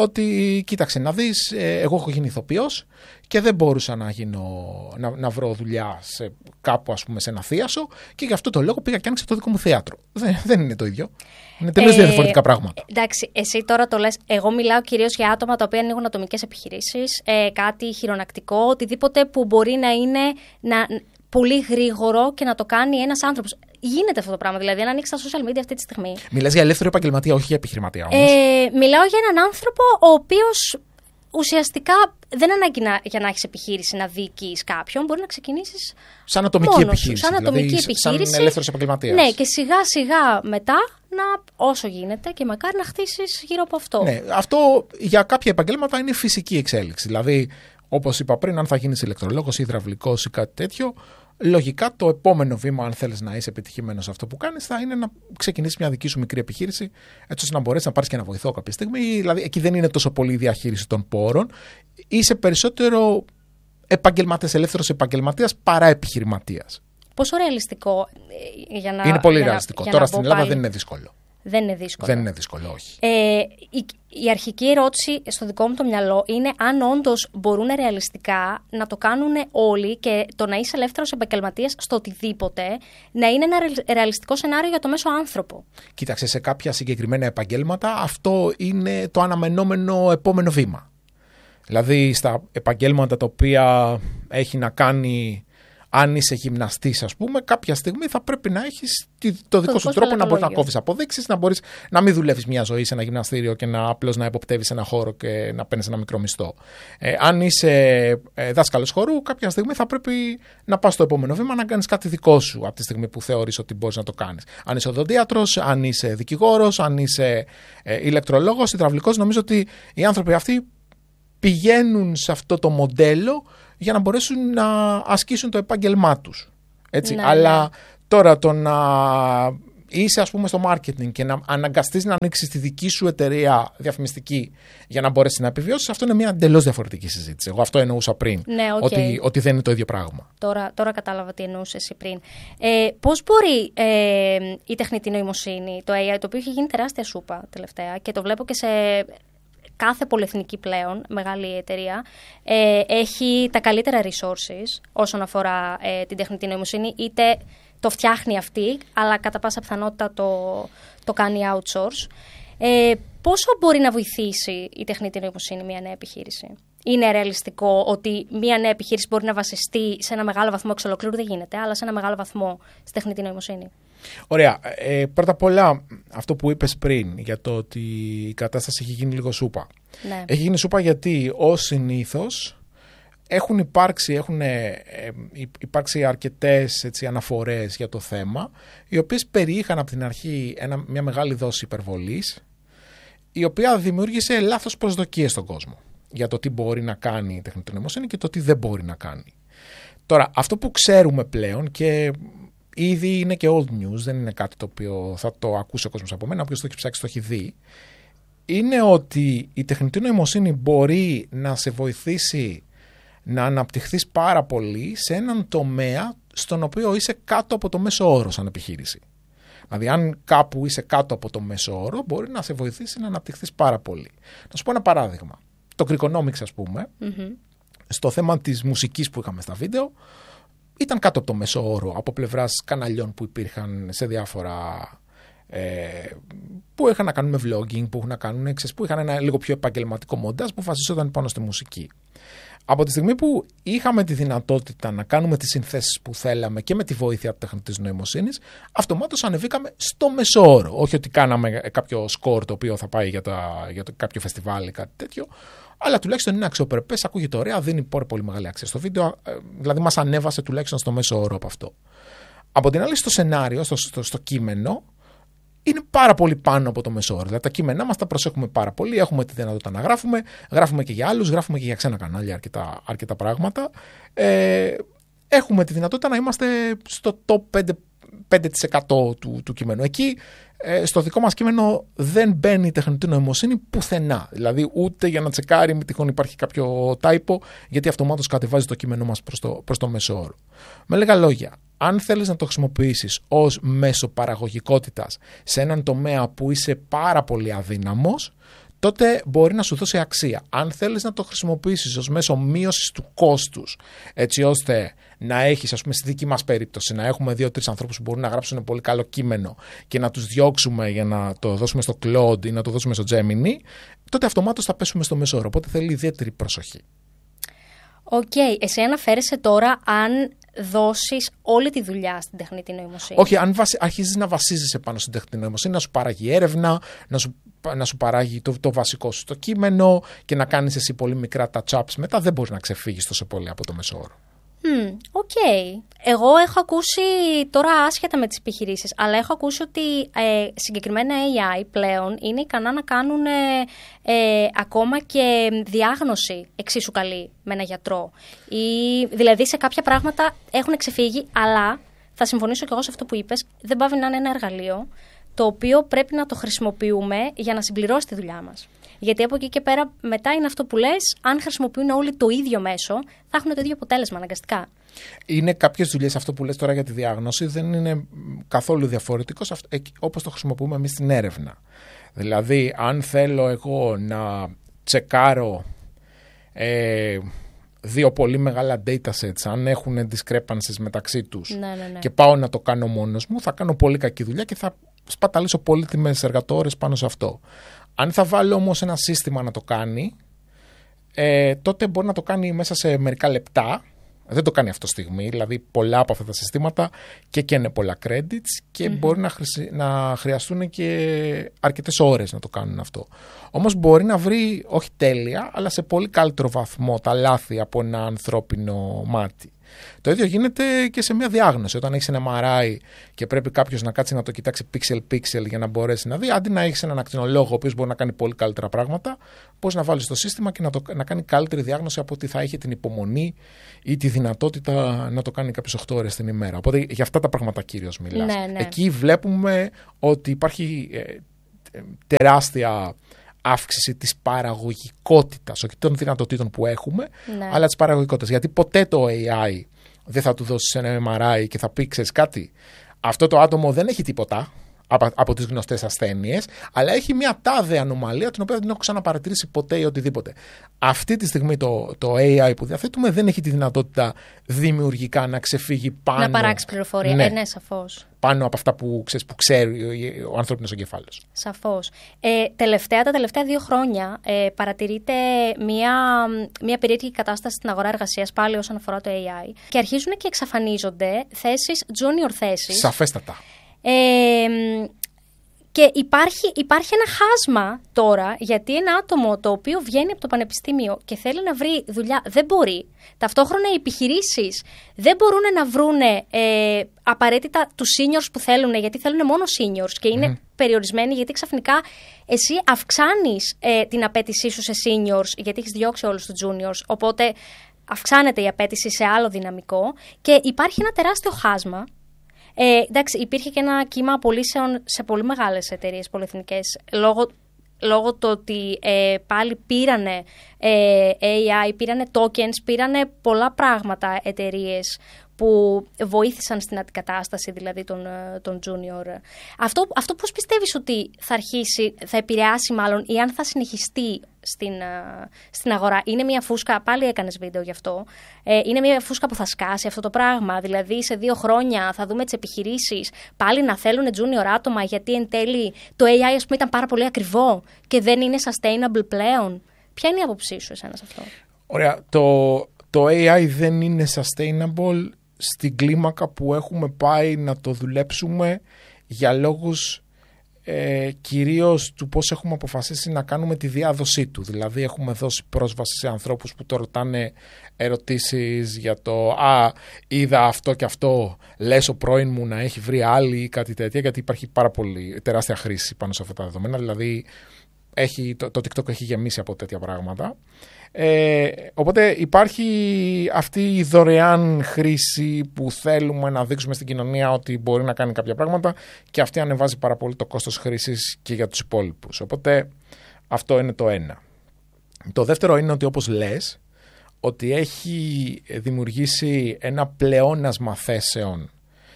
ότι κοίταξε να δεις, εγώ έχω γίνει ηθοποιός και δεν μπορούσα να, γίνω, να, να βρω δουλειά σε, κάπου, ας πούμε, σε ένα θίασο, και γι' αυτό το λόγο πήγα και άνοιξα το δικό μου θέατρο. Δεν, δεν είναι το ίδιο. Είναι τελείως ε, διαφορετικά πράγματα. Εντάξει, εσύ τώρα το λες. Εγώ μιλάω κυρίως για άτομα τα οποία ανοίγουν ατομικές επιχειρήσεις, ε, κάτι χειρονακτικό, οτιδήποτε που μπορεί να είναι να, πολύ γρήγορο και να το κάνει ένας άνθρωπος. Γίνεται αυτό το πράγμα, δηλαδή να ανοίξει τα social media αυτή τη στιγμή. Μιλάς για ελεύθερο επαγγελματία, όχι για επιχειρηματία όμως. Ε, μιλάω για έναν άνθρωπο ο οποίος ουσιαστικά δεν ανάγκη να, για να έχεις επιχείρηση να δίκεις κάποιον, μπορεί να ξεκινήσεις σαν ατομική μόνος, επιχείρηση. Σαν ατομική δηλαδή, επιχείρηση. Σαν ελεύθερος επαγγελματίας. Ναι, και σιγά σιγά μετά, να, όσο γίνεται, και μακάρι να χτίσεις γύρω από αυτό. Ναι, αυτό για κάποια επαγγέλματα είναι φυσική εξέλιξη. Δηλαδή, όπως είπα πριν, αν θα γίνεις ηλεκτρολόγος ή υδραυλικός ή κάτι τέτοιο, λογικά το επόμενο βήμα, αν θέλεις να είσαι επιτυχημένος σε αυτό που κάνεις, θα είναι να ξεκινήσεις μια δική σου μικρή επιχείρηση, έτσι ώστε να μπορέσεις να πάρεις και ένα βοηθό κάποια στιγμή. Δηλαδή, εκεί δεν είναι τόσο πολύ η διαχείριση των πόρων. Είσαι περισσότερο επαγγελματίας, ελεύθερος επαγγελματίας παρά επιχειρηματίας. Πόσο ρεαλιστικό για να. Είναι πολύ για ρεαλιστικό. Να, Τώρα να στην Ελλάδα πάλι... δεν είναι δύσκολο. Δεν είναι δύσκολο. Δεν είναι δύσκολο, όχι. Ε, η, η αρχική ερώτηση στο δικό μου το μυαλό είναι αν όντως μπορούν ρεαλιστικά να το κάνουν όλοι, και το να είσαι ελεύθερος επαγγελματίας στο οτιδήποτε να είναι ένα ρεαλιστικό σενάριο για το μέσο άνθρωπο. Κοίταξε, σε κάποια συγκεκριμένα επαγγέλματα αυτό είναι το αναμενόμενο επόμενο βήμα. Δηλαδή στα επαγγέλματα τα οποία έχει να κάνει αν είσαι γυμναστής, ας πούμε, κάποια στιγμή θα πρέπει να έχεις το δικό σου τρόπο να μπορείς να κόβεις αποδείξεις, να μπορείς να μην δουλεύεις μια ζωή σε ένα γυμναστήριο και να απλώς να εποπτεύεις ένα χώρο και να παίρνεις ένα μικρό μισθό. Ε, αν είσαι ε, δάσκαλος χορού, κάποια στιγμή θα πρέπει να πας στο επόμενο βήμα να κάνεις κάτι δικό σου από τη στιγμή που θεωρείς ότι μπορείς να το κάνεις. Αν είσαι οδοντίατρος, αν είσαι δικηγόρος, αν είσαι ε, ηλεκτρολόγος, υδραυλικός, νομίζω ότι οι άνθρωποι αυτοί πηγαίνουν σε αυτό το μοντέλο για να μπορέσουν να ασκήσουν το επάγγελμά τους. Έτσι. Ναι, αλλά ναι. Τώρα το να είσαι, ας πούμε, στο marketing και να αναγκαστείς να ανοίξεις τη δική σου εταιρεία διαφημιστική για να μπορέσεις να επιβιώσεις, αυτό είναι μια εντελώς διαφορετική συζήτηση. Εγώ αυτό εννοούσα πριν, ναι, okay. ότι, ότι δεν είναι το ίδιο πράγμα. Τώρα, τώρα κατάλαβα τι εννοούσες εσύ πριν. Ε, πώς μπορεί ε, η τεχνητή νοημοσύνη, το έι άι, το οποίο έχει γίνει τεράστια σούπα τελευταία και το βλέπω και σε κάθε πολυεθνική πλέον, μεγάλη εταιρεία, ε, έχει τα καλύτερα resources όσον αφορά ε, την τεχνητή νοημοσύνη, είτε το φτιάχνει αυτή, αλλά κατά πάσα πιθανότητα το, το κάνει outsource. Ε, πόσο μπορεί να βοηθήσει η τεχνητή νοημοσύνη μια νέα επιχείρηση? Είναι ρεαλιστικό ότι μια νέα επιχείρηση μπορεί να βασιστεί σε ένα μεγάλο βαθμό, εξ ολοκλήρου δεν γίνεται, αλλά σε ένα μεγάλο βαθμό στη τεχνητή νοημοσύνη? Ωραία. Ε, πρώτα απ' όλα, αυτό που είπες πριν για το ότι η κατάσταση έχει γίνει λίγο σούπα. Ναι. Έχει γίνει σούπα γιατί ως συνήθως έχουν υπάρξει, έχουν ε, υπάρξει αρκετές έτσι, αναφορές για το θέμα, οι οποίες περιείχαν από την αρχή ένα, μια μεγάλη δόση υπερβολής, η οποία δημιούργησε λάθος προσδοκίες στον κόσμο για το τι μπορεί να κάνει η τεχνητή νοημοσύνη και το τι δεν μπορεί να κάνει. Τώρα, αυτό που ξέρουμε πλέον και ήδη είναι και old news, δεν είναι κάτι το οποίο θα το ακούσει ο κόσμος από μένα, όποιος το έχει ψάξει το έχει δει, είναι ότι η τεχνητή νοημοσύνη μπορεί να σε βοηθήσει να αναπτυχθείς πάρα πολύ σε έναν τομέα στον οποίο είσαι κάτω από το μέσο όρο σαν επιχείρηση. Δηλαδή, αν κάπου είσαι κάτω από το μέσο όρο, μπορεί να σε βοηθήσει να αναπτυχθείς πάρα πολύ. Να σου πω ένα παράδειγμα. Το Greekonomics, ας πούμε, mm-hmm. στο θέμα της μουσικής που είχαμε στα βίντεο, ήταν κάτω από το μέσο όρο από πλευράς καναλιών που υπήρχαν σε διάφορα. Ε, που είχαν να κάνουν με vlogging, που, να κάνουν, ξέρεις, που είχαν ένα λίγο πιο επαγγελματικό μοντάζ που βασιζόταν πάνω στη μουσική. Από τη στιγμή που είχαμε τη δυνατότητα να κάνουμε τις συνθέσεις που θέλαμε και με τη βοήθεια της τεχνητής νοημοσύνης, αυτομάτως ανεβήκαμε στο μεσόωρο. Όχι ότι κάναμε κάποιο σκορ το οποίο θα πάει για, τα, για το, κάποιο φεστιβάλ ή κάτι τέτοιο, αλλά τουλάχιστον είναι αξιοπρεπές, ακούγεται ωραία, δίνει πολύ, πολύ μεγάλη αξία στο βίντεο, δηλαδή μας ανέβασε τουλάχιστον στο μέσο-όρο από αυτό. Από την άλλη, στο σενάριο, στο, στο, στο κείμενο, είναι πάρα πολύ πάνω από το μεσόωρο. Δηλαδή τα κείμενά μας τα προσέχουμε πάρα πολύ. Έχουμε τη δυνατότητα να γράφουμε. Γράφουμε και για άλλους, γράφουμε και για ξένα κανάλια αρκετά, αρκετά πράγματα. Ε, έχουμε τη δυνατότητα να είμαστε στο top πέντε τοις εκατό του, του κειμένου. Εκεί, ε, στο δικό μας κείμενο, δεν μπαίνει η τεχνητή νοημοσύνη πουθενά. Δηλαδή, ούτε για να τσεκάρει μη τυχόν υπάρχει κάποιο τάιπο, γιατί αυτομάτως κατεβάζει το κείμενό μας προς το, προς το μέσο-όρο. Με λίγα λόγια, αν θέλεις να το χρησιμοποιήσεις ως μέσο παραγωγικότητας σε έναν τομέα που είσαι πάρα πολύ αδύναμος, τότε μπορεί να σου δώσει αξία. Αν θέλεις να το χρησιμοποιήσεις ως μέσο μείωσης του κόστους, έτσι ώστε να έχεις, ας πούμε, στη δική μας περίπτωση, να έχουμε δύο-τρεις ανθρώπους που μπορούν να γράψουν πολύ καλό κείμενο και να τους διώξουμε για να το δώσουμε στο Claude ή να το δώσουμε στο Gemini, τότε αυτομάτως θα πέσουμε στο μέσο όρο. Οπότε θέλει ιδιαίτερη προσοχή. Οκ. Okay. Εσύ αναφέρεσαι τώρα αν δώσεις όλη τη δουλειά στην τεχνητή νοημοσύνη. Όχι, αν βασι... αρχίζεις να βασίζεσαι πάνω στην τεχνητή νοημοσύνη, να σου παράγει έρευνα, να σου, να σου παράγει το, το βασικό σου το κείμενο και να κάνεις εσύ πολύ μικρά touch-ups μετά, δεν μπορείς να ξεφύγεις τόσο πολύ από το μέσο όρο. Οκ. Okay. Εγώ έχω ακούσει, τώρα άσχετα με τις επιχειρήσεις, αλλά έχω ακούσει ότι ε, συγκεκριμένα έι άι πλέον είναι ικανά να κάνουν ε, ε, ακόμα και διάγνωση εξίσου καλή με ένα γιατρό. Ή, δηλαδή σε κάποια πράγματα έχουν ξεφύγει, αλλά θα συμφωνήσω και εγώ σε αυτό που είπες, δεν πάβει να είναι ένα εργαλείο το οποίο πρέπει να το χρησιμοποιούμε για να συμπληρώσει τη δουλειά μας. Γιατί από εκεί και πέρα μετά είναι αυτό που λες, αν χρησιμοποιούν όλοι το ίδιο μέσο, θα έχουν το ίδιο αποτέλεσμα αναγκαστικά. Είναι κάποιες δουλειές, αυτό που λες τώρα για τη διάγνωση, δεν είναι καθόλου διαφορετικό όπως το χρησιμοποιούμε εμείς στην έρευνα. Δηλαδή, αν θέλω εγώ να τσεκάρω ε, δύο πολύ μεγάλα datasets, αν έχουν discrepancies μεταξύ τους, ναι, ναι, ναι. και πάω να το κάνω μόνος μου, θα κάνω πολύ κακή δουλειά και θα σπαταλήσω πολύτιμες εργατόρες πάνω σε αυτό. Αν θα βάλω όμως ένα σύστημα να το κάνει, ε, τότε μπορεί να το κάνει μέσα σε μερικά λεπτά Δεν το κάνει αυτό στιγμή, δηλαδή πολλά από αυτά τα συστήματα και καίνε πολλά credits και mm-hmm. μπορεί να, χρησι... να χρειαστούν και αρκετές ώρες να το κάνουν αυτό. Όμως μπορεί να βρει, όχι τέλεια, αλλά σε πολύ καλύτερο βαθμό τα λάθη από ένα ανθρώπινο μάτι. Το ίδιο γίνεται και σε μια διάγνωση. Όταν έχεις ένα εμ αρ άι και πρέπει κάποιος να κάτσει να το κοιτάξει pixel-pixel για να μπορέσει να δει, αντί να έχεις έναν ακτινολόγο ο οποίος μπορεί να κάνει πολύ καλύτερα πράγματα, μπορείς να βάλεις το σύστημα και να, το, να κάνει καλύτερη διάγνωση από ότι θα έχει την υπομονή ή τη δυνατότητα να το κάνει κάποιες οκτώ ώρες την ημέρα. Οπότε για αυτά τα πράγματα κύριος μιλάς. Ναι, ναι. Εκεί βλέπουμε ότι υπάρχει ε, ε, τεράστια αύξηση της παραγωγικότητας, όχι των δυνατοτήτων που έχουμε, ναι. αλλά της παραγωγικότητας. Γιατί ποτέ το έι άι δεν θα του δώσει ένα εμ αρ άι και θα πει, ξέρεις κάτι, αυτό το άτομο δεν έχει τίποτα από, από τις γνωστές ασθένειες, αλλά έχει μια τάδε ανομαλία την οποία δεν έχω ξαναπαρατηρήσει ποτέ ή οτιδήποτε. Αυτή τη στιγμή το, το έι άι που διαθέτουμε δεν έχει τη δυνατότητα δημιουργικά να ξεφύγει πάνω. Να παράξει πληροφορία, ναι, ε, ναι, σαφώς. Πάνω από αυτά που, ξέρεις, που ξέρει ο ανθρώπινος εγκεφάλος. Σαφώς. Ε, τελευταία, τα τελευταία δύο χρόνια ε, παρατηρείται μια, μια περίεργη κατάσταση στην αγορά εργασίας πάλι όσον αφορά το έι άι και αρχίζουν και εξαφανίζονται θέσεις, junior θέσεις. Σαφέστατα. Ε, και υπάρχει, υπάρχει ένα χάσμα τώρα, γιατί ένα άτομο το οποίο βγαίνει από το πανεπιστήμιο και θέλει να βρει δουλειά δεν μπορεί. Ταυτόχρονα οι επιχειρήσεις δεν μπορούν να βρουν ε, απαραίτητα τους seniors που θέλουν, γιατί θέλουν μόνο seniors και είναι mm. περιορισμένοι, γιατί ξαφνικά εσύ αυξάνεις ε, την απέτησή σου σε seniors, γιατί έχεις διώξει όλους τους juniors, οπότε αυξάνεται η απέτηση σε άλλο δυναμικό και υπάρχει ένα τεράστιο χάσμα. Ε, εντάξει, υπήρχε και ένα κύμα απολύσεων σε πολύ μεγάλες εταιρείες πολυεθνικές λόγω, λόγω του ότι ε, πάλι πήρανε ε, έι άι, πήρανε tokens, πήρανε πολλά πράγματα εταιρείες που βοήθησαν στην αντικατάσταση δηλαδή των, των junior. Αυτό, αυτό πώς πιστεύεις ότι θα αρχίσει, θα επηρεάσει μάλλον ή αν θα συνεχιστεί στην, στην αγορά? Είναι μια φούσκα, πάλι έκανες βίντεο γι' αυτό, ε, είναι μια φούσκα που θα σκάσει αυτό το πράγμα? Δηλαδή σε δύο χρόνια θα δούμε τις επιχειρήσεις πάλι να θέλουν junior άτομα, γιατί εν τέλει το έι άι ας πούμε ήταν πάρα πολύ ακριβό και δεν είναι sustainable πλέον. Ποια είναι η άποψή σου εσένα σε αυτό? Ωραία, το, το έι άι δεν είναι sustainable στην κλίμακα που έχουμε πάει να το δουλέψουμε για λόγους ε, κυρίως του πώς έχουμε αποφασίσει να κάνουμε τη διάδοσή του. Δηλαδή έχουμε δώσει πρόσβαση σε ανθρώπους που το ρωτάνε ερωτήσεις για το «Α, είδα αυτό και αυτό, λες ο πρώην μου να έχει βρει άλλη» ή κάτι τέτοια, γιατί υπάρχει πάρα πολύ τεράστια χρήση πάνω σε αυτά τα δεδομένα. Δηλαδή έχει, το, το TikTok έχει γεμίσει από τέτοια πράγματα. Ε, οπότε υπάρχει αυτή η δωρεάν χρήση που θέλουμε να δείξουμε στην κοινωνία ότι μπορεί να κάνει κάποια πράγματα και αυτή ανεβάζει πάρα πολύ το κόστος χρήσης και για τους υπόλοιπους. Οπότε αυτό είναι το ένα. Το δεύτερο είναι ότι, όπως λες, ότι έχει δημιουργήσει ένα πλεόνασμα θέσεων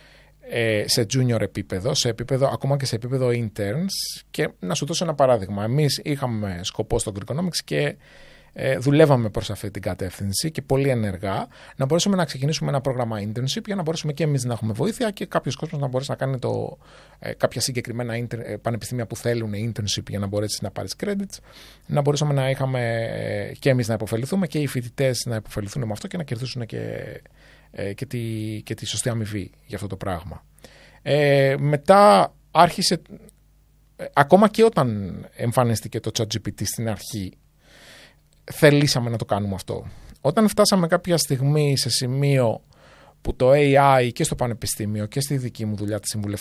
ε, σε junior επίπεδο, σε επίπεδο, ακόμα και σε επίπεδο interns. Και να σου δώσω ένα παράδειγμα. Εμείς είχαμε σκοπό στο Greekonomics και Ε, δουλεύαμε προς αυτή την κατεύθυνση και πολύ ενεργά να μπορέσουμε να ξεκινήσουμε ένα πρόγραμμα internship για να μπορέσουμε και εμείς να έχουμε βοήθεια και κάποιος κόσμος να μπορέσει να κάνει το, ε, κάποια συγκεκριμένα inter, ε, πανεπιστήμια που θέλουν internship για να μπορέσει να πάρεις credits, να μπορέσουμε να είχαμε ε, και εμείς να υποφεληθούμε και οι φοιτητές να υποφεληθούν με αυτό και να κερδίσουν και, ε, και, τη, και τη σωστή αμοιβή για αυτό το πράγμα. Ε, μετά άρχισε, ε, ακόμα και όταν εμφανίστηκε το ChatGPT στην αρχή, θελήσαμε να το κάνουμε αυτό. Όταν φτάσαμε κάποια στιγμή σε σημείο που το έι άι και στο πανεπιστήμιο και στη δική μου δουλειά,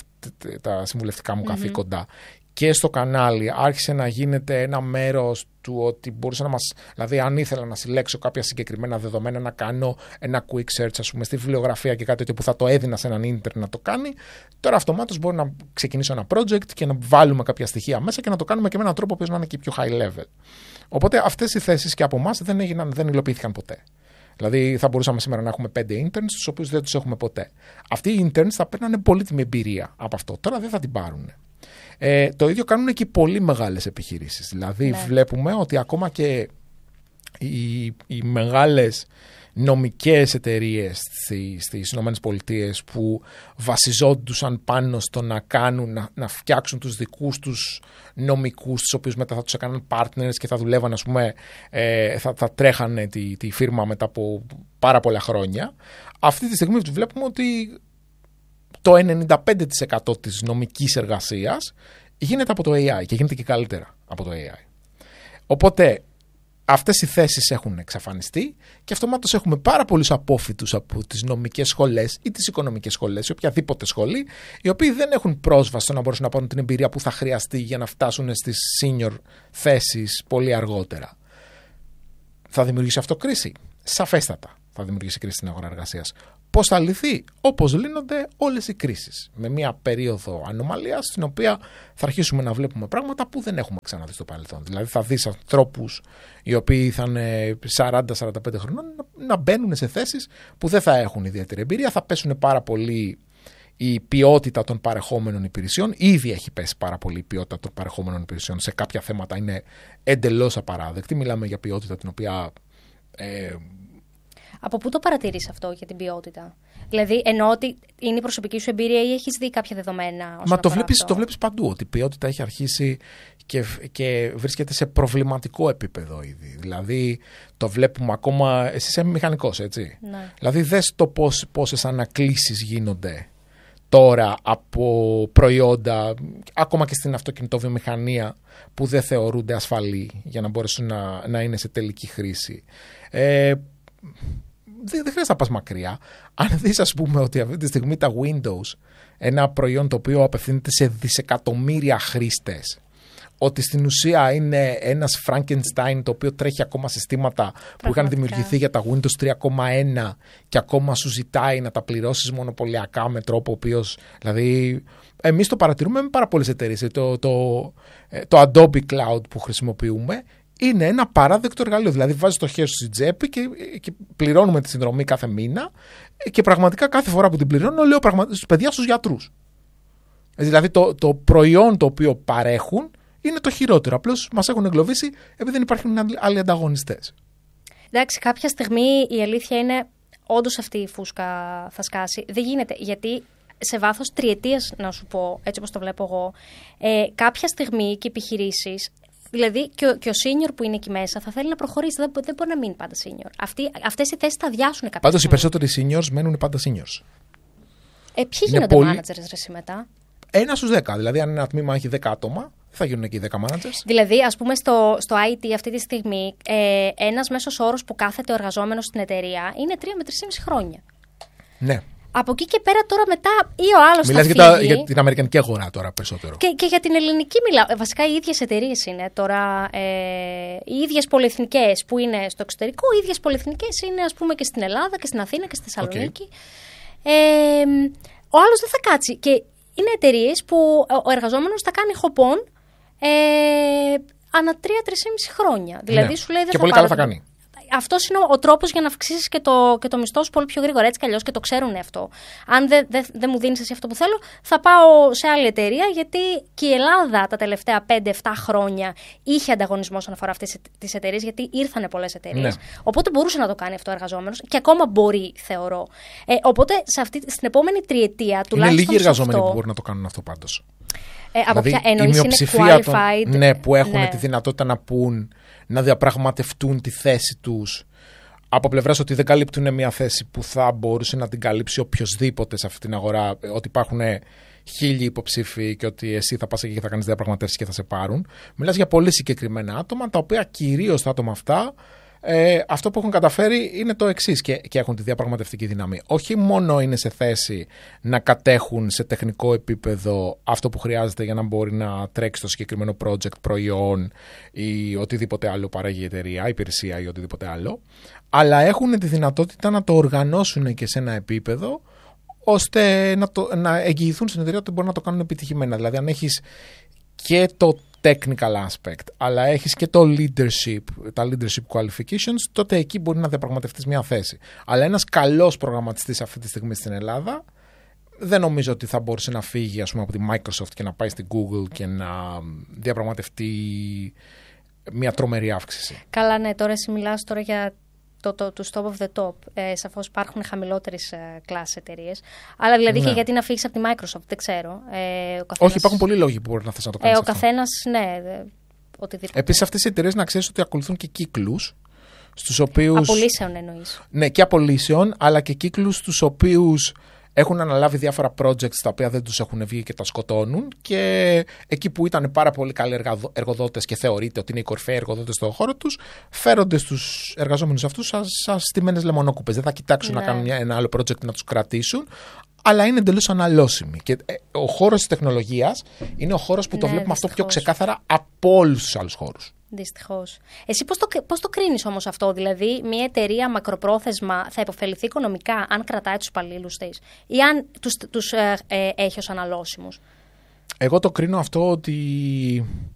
τα συμβουλευτικά μου mm-hmm. καθήκοντα και στο κανάλι άρχισε να γίνεται ένα μέρος του ότι μπορούσα να μας... Δηλαδή αν ήθελα να συλλέξω κάποια συγκεκριμένα δεδομένα, να κάνω ένα quick search ας πούμε στη βιβλιογραφία και κάτι τέτοιο που θα το έδινα σε έναν ίντερνετ να το κάνει, τώρα αυτομάτως μπορώ να ξεκινήσω ένα project και να βάλουμε κάποια στοιχεία μέσα και να το κάνουμε και με έναν τρόπο που να είναι και πιο high level. Οπότε αυτές οι θέσεις και από εμάς δεν, έγιναν, δεν υλοποιήθηκαν ποτέ. Δηλαδή θα μπορούσαμε σήμερα να έχουμε πέντε interns, τους οποίους δεν τους έχουμε ποτέ. Αυτοί οι interns θα παίρνανε πολύτιμη εμπειρία από αυτό. Τώρα δεν θα την πάρουν. Ε, το ίδιο κάνουν και οι πολύ μεγάλες επιχειρήσεις. Δηλαδή ναι. βλέπουμε ότι ακόμα και οι, οι μεγάλες νομικές εταιρείες στις Ηνωμένες Πολιτείες που βασιζόντουσαν πάνω στο να κάνουν, να, να φτιάξουν τους δικούς τους νομικούς, τους οποίους μετά θα τους έκαναν partners και θα δουλεύαν, ας πούμε, ε, θα, θα τρέχανε τη, τη φίρμα μετά από πάρα πολλά χρόνια. Αυτή τη στιγμή βλέπουμε ότι το ενενήντα πέντε τοις εκατό της νομικής εργασίας γίνεται από το έι άι και γίνεται και καλύτερα από το έι άι. Οπότε αυτές οι θέσεις έχουν εξαφανιστεί και αυτομάτως έχουμε πάρα πολλούς απόφοιτους από τις νομικές σχολές ή τις οικονομικές σχολές ή οποιαδήποτε σχολή, οι οποίοι δεν έχουν πρόσβαση στο να μπορέσουν να πάρουν την εμπειρία που θα χρειαστεί για να φτάσουν στις senior θέσεις πολύ αργότερα. Θα δημιουργήσει αυτό κρίση? Σαφέστατα θα δημιουργήσει κρίση στην αγορά εργασίας. Πώς θα λυθεί? Όπως λύνονται όλες οι κρίσεις. Με μια περίοδο ανομαλίας, στην οποία θα αρχίσουμε να βλέπουμε πράγματα που δεν έχουμε ξαναδεί στο παρελθόν. Δηλαδή, θα δεις ανθρώπους οι οποίοι θα είναι σαράντα με σαράντα πέντε χρονών να μπαίνουν σε θέσεις που δεν θα έχουν ιδιαίτερη εμπειρία, θα πέσουν πάρα πολύ η ποιότητα των παρεχόμενων υπηρεσιών. Ήδη έχει πέσει πάρα πολύ η ποιότητα των παρεχόμενων υπηρεσιών. Σε κάποια θέματα είναι εντελώς απαράδεκτη. Μιλάμε για ποιότητα την οποία. Ε, Από πού το παρατηρείς αυτό για την ποιότητα? Δηλαδή, εννοώ ότι είναι η προσωπική σου εμπειρία ή έχεις δει κάποια δεδομένα? Μα το βλέπεις, το βλέπεις παντού, ότι η ποιότητα έχει αρχίσει και, και βρίσκεται σε προβληματικό επίπεδο ήδη. Δηλαδή, το βλέπουμε ακόμα. Εσύ είσαι μηχανικός, έτσι. Ναι. Δηλαδή, δες το πώς, πόσες ανακλήσεις γίνονται τώρα από προϊόντα, ακόμα και στην αυτοκινητοβιομηχανία, που δεν θεωρούνται ασφαλή για να μπορέσουν να, να είναι σε τελική χρήση. Ε, Δεν, δεν χρειάζεται να πας μακριά. Αν δεις, ας πούμε, ότι αυτή τη στιγμή τα Windows, ένα προϊόν το οποίο απευθύνεται σε δισεκατομμύρια χρήστες, ότι στην ουσία είναι ένας Frankenstein το οποίο τρέχει ακόμα συστήματα Πραγματικά. που είχαν δημιουργηθεί για τα Windows τρία κόμμα ένα και ακόμα σου ζητάει να τα πληρώσεις μονοπωλιακά με τρόπο ο οποίος, δηλαδή, εμείς το παρατηρούμε με πάρα πολλές εταιρείες. Το, το, το Adobe Cloud που χρησιμοποιούμε είναι ένα παράδεκτο εργαλείο. Δηλαδή, βάζεις το χέρι σου στην τσέπη και, και πληρώνουμε τη συνδρομή κάθε μήνα και πραγματικά κάθε φορά που την πληρώνω λέω στους παιδιά, στους γιατρούς. Δηλαδή, το, το προϊόν το οποίο παρέχουν είναι το χειρότερο. Απλώς μας έχουν εγκλωβίσει επειδή δεν υπάρχουν άλλοι ανταγωνιστές. Εντάξει, κάποια στιγμή η αλήθεια είναι όντως αυτή η φούσκα θα σκάσει. Δεν γίνεται, γιατί σε βάθος τριετίας, να σου πω, έτσι όπως το βλέπω εγώ, ε, κάποια στιγμή και επιχειρήσεις. Δηλαδή και ο, και ο senior που είναι εκεί μέσα θα θέλει να προχωρήσει. Δεν, δεν μπορεί να μείνει πάντα senior. Αυτοί, αυτές οι θέσεις θα αδειάσουν κάποια Πάντως στιγμή. οι περισσότεροι seniors μένουν πάντα seniors. Ε, ποιοι είναι γίνονται πολύ... managers ρε μετά? Ένα στους δέκα. Δηλαδή, αν ένα τμήμα έχει δέκα άτομα, θα γίνουν εκεί δέκα managers. Δηλαδή, ας πούμε, στο, στο άι τι αυτή τη στιγμή, ε, ένας μέσος όρος που κάθεται ο εργαζόμενος στην εταιρεία είναι τρία με τρία και μισό χρόνια. Ναι. Από εκεί και πέρα τώρα μετά ή ο άλλος Μιλάς θα για, φύγει. για την αμερικανική αγορά τώρα περισσότερο. Και, και για την ελληνική μιλάω. Βασικά οι ίδιες εταιρείες είναι τώρα. Ε, οι ίδιες πολυεθνικές που είναι στο εξωτερικό, οι ίδιες πολυεθνικές είναι, ας πούμε, και στην Ελλάδα και στην Αθήνα και στη Θεσσαλονίκη. Okay. Ε, ο άλλος δεν θα κάτσει. Και είναι εταιρείες που ο εργαζόμενος θα κάνει χοπών ε, ανά τρία με τρία και μισό χρόνια. Δηλαδή ναι. σου λέει δεν και θα πολύ πάρω... καλά θα κάνει. Αυτός είναι ο, ο τρόπος για να αυξήσεις και το, και το μισθό σου πολύ πιο γρήγορα. Έτσι κι αλλιώς και το ξέρουν αυτό. Αν δεν δε, δε μου δίνεις εσύ αυτό που θέλω, θα πάω σε άλλη εταιρεία, γιατί και η Ελλάδα τα τελευταία πέντε εφτά χρόνια είχε ανταγωνισμό όσον αφορά αυτές τις εταιρείες, γιατί ήρθανε πολλές εταιρείες. Ναι. Οπότε μπορούσε να το κάνει αυτό ο εργαζόμενος και ακόμα μπορεί, θεωρώ. Ε, οπότε σε αυτή, στην επόμενη τριετία τουλάχιστον. Είναι λίγοι εργαζόμενοι αυτό, που μπορούν να το κάνουν αυτό πάντως. Ε, από δηλαδή, ποια εννοείς είναι qualified. Των, ναι, που έχουν ναι. τη δυνατότητα να πούν, να διαπραγματευτούν τη θέση τους από πλευράς ότι δεν καλύπτουν μια θέση που θα μπορούσε να την καλύψει οποιοσδήποτε σε αυτή την αγορά, ότι υπάρχουν χίλιοι υποψήφοι και ότι εσύ θα πας εκεί και θα κάνεις διαπραγματεύσεις και θα σε πάρουν. Μιλάς για πολύ συγκεκριμένα άτομα, τα οποία κυρίως τα άτομα αυτά Ε, αυτό που έχουν καταφέρει είναι το εξής και, και έχουν τη διαπραγματευτική δύναμη. Όχι μόνο είναι σε θέση να κατέχουν σε τεχνικό επίπεδο αυτό που χρειάζεται για να μπορεί να τρέξει το συγκεκριμένο project, προϊόν ή οτιδήποτε άλλο παράγει η εταιρεία, υπηρεσία ή οτιδήποτε άλλο, αλλά έχουν τη δυνατότητα να το οργανώσουν και σε ένα επίπεδο ώστε να, το, να εγγυηθούν στην εταιρεία ότι μπορούν να το κάνουν επιτυχημένα. Δηλαδή, αν έχεις και το technical aspect, αλλά έχεις και το leadership, τα leadership qualifications, τότε εκεί μπορεί να διαπραγματευτείς μια θέση. Αλλά ένας καλός προγραμματιστής αυτή τη στιγμή στην Ελλάδα δεν νομίζω ότι θα μπορούσε να φύγει, ας πούμε, από τη Microsoft και να πάει στην Google και να διαπραγματευτεί μια τρομερή αύξηση. Καλά, ναι, τώρα εσύ μιλάς τώρα για το, το, το stop of the top. Ε, σαφώς υπάρχουν χαμηλότερες ε, κλάσης εταιρείες. Αλλά δηλαδή ναι. και γιατί να φύγεις από τη Microsoft, δεν ξέρω. Ε, ο καθένας... Όχι, υπάρχουν πολλοί λόγοι που μπορεί να θες να το κάνεις. Ε, ο αυτό. καθένας, ναι, οτιδήποτε. Επίσης, αυτές οι εταιρείες να ξέρεις ότι ακολουθούν και κύκλους. Στους οποίους... Απολύσεων εννοείς. Ναι, και απολύσεων, αλλά και κύκλους στους οποίους έχουν αναλάβει διάφορα projects τα οποία δεν τους έχουν βγει και τα σκοτώνουν, και εκεί που ήταν πάρα πολύ καλοί εργοδότες και θεωρείται ότι είναι οι κορυφαίοι εργοδότες στον χώρο τους, φέρονται στους εργαζόμενους αυτούς σαν, σαν στημένες λεμονόκουπες. Δεν θα κοιτάξουν ναι. να κάνουν μια, ένα άλλο project να τους κρατήσουν, αλλά είναι εντελώς αναλώσιμοι. Και ε, ο χώρος της τεχνολογίας είναι ο χώρος που ναι, το βλέπουμε δυστυχώς. αυτό πιο ξεκάθαρα από όλους τους άλλους χώρους. Δυστυχώς. Εσύ πώς το, πώς το κρίνεις όμως αυτό, δηλαδή μια εταιρεία μακροπρόθεσμα θα υποφεληθεί οικονομικά αν κρατάει τους υπαλλήλους της ή αν τους, τους ε, ε, έχει ως αναλώσιμους? Εγώ το κρίνω αυτό ότι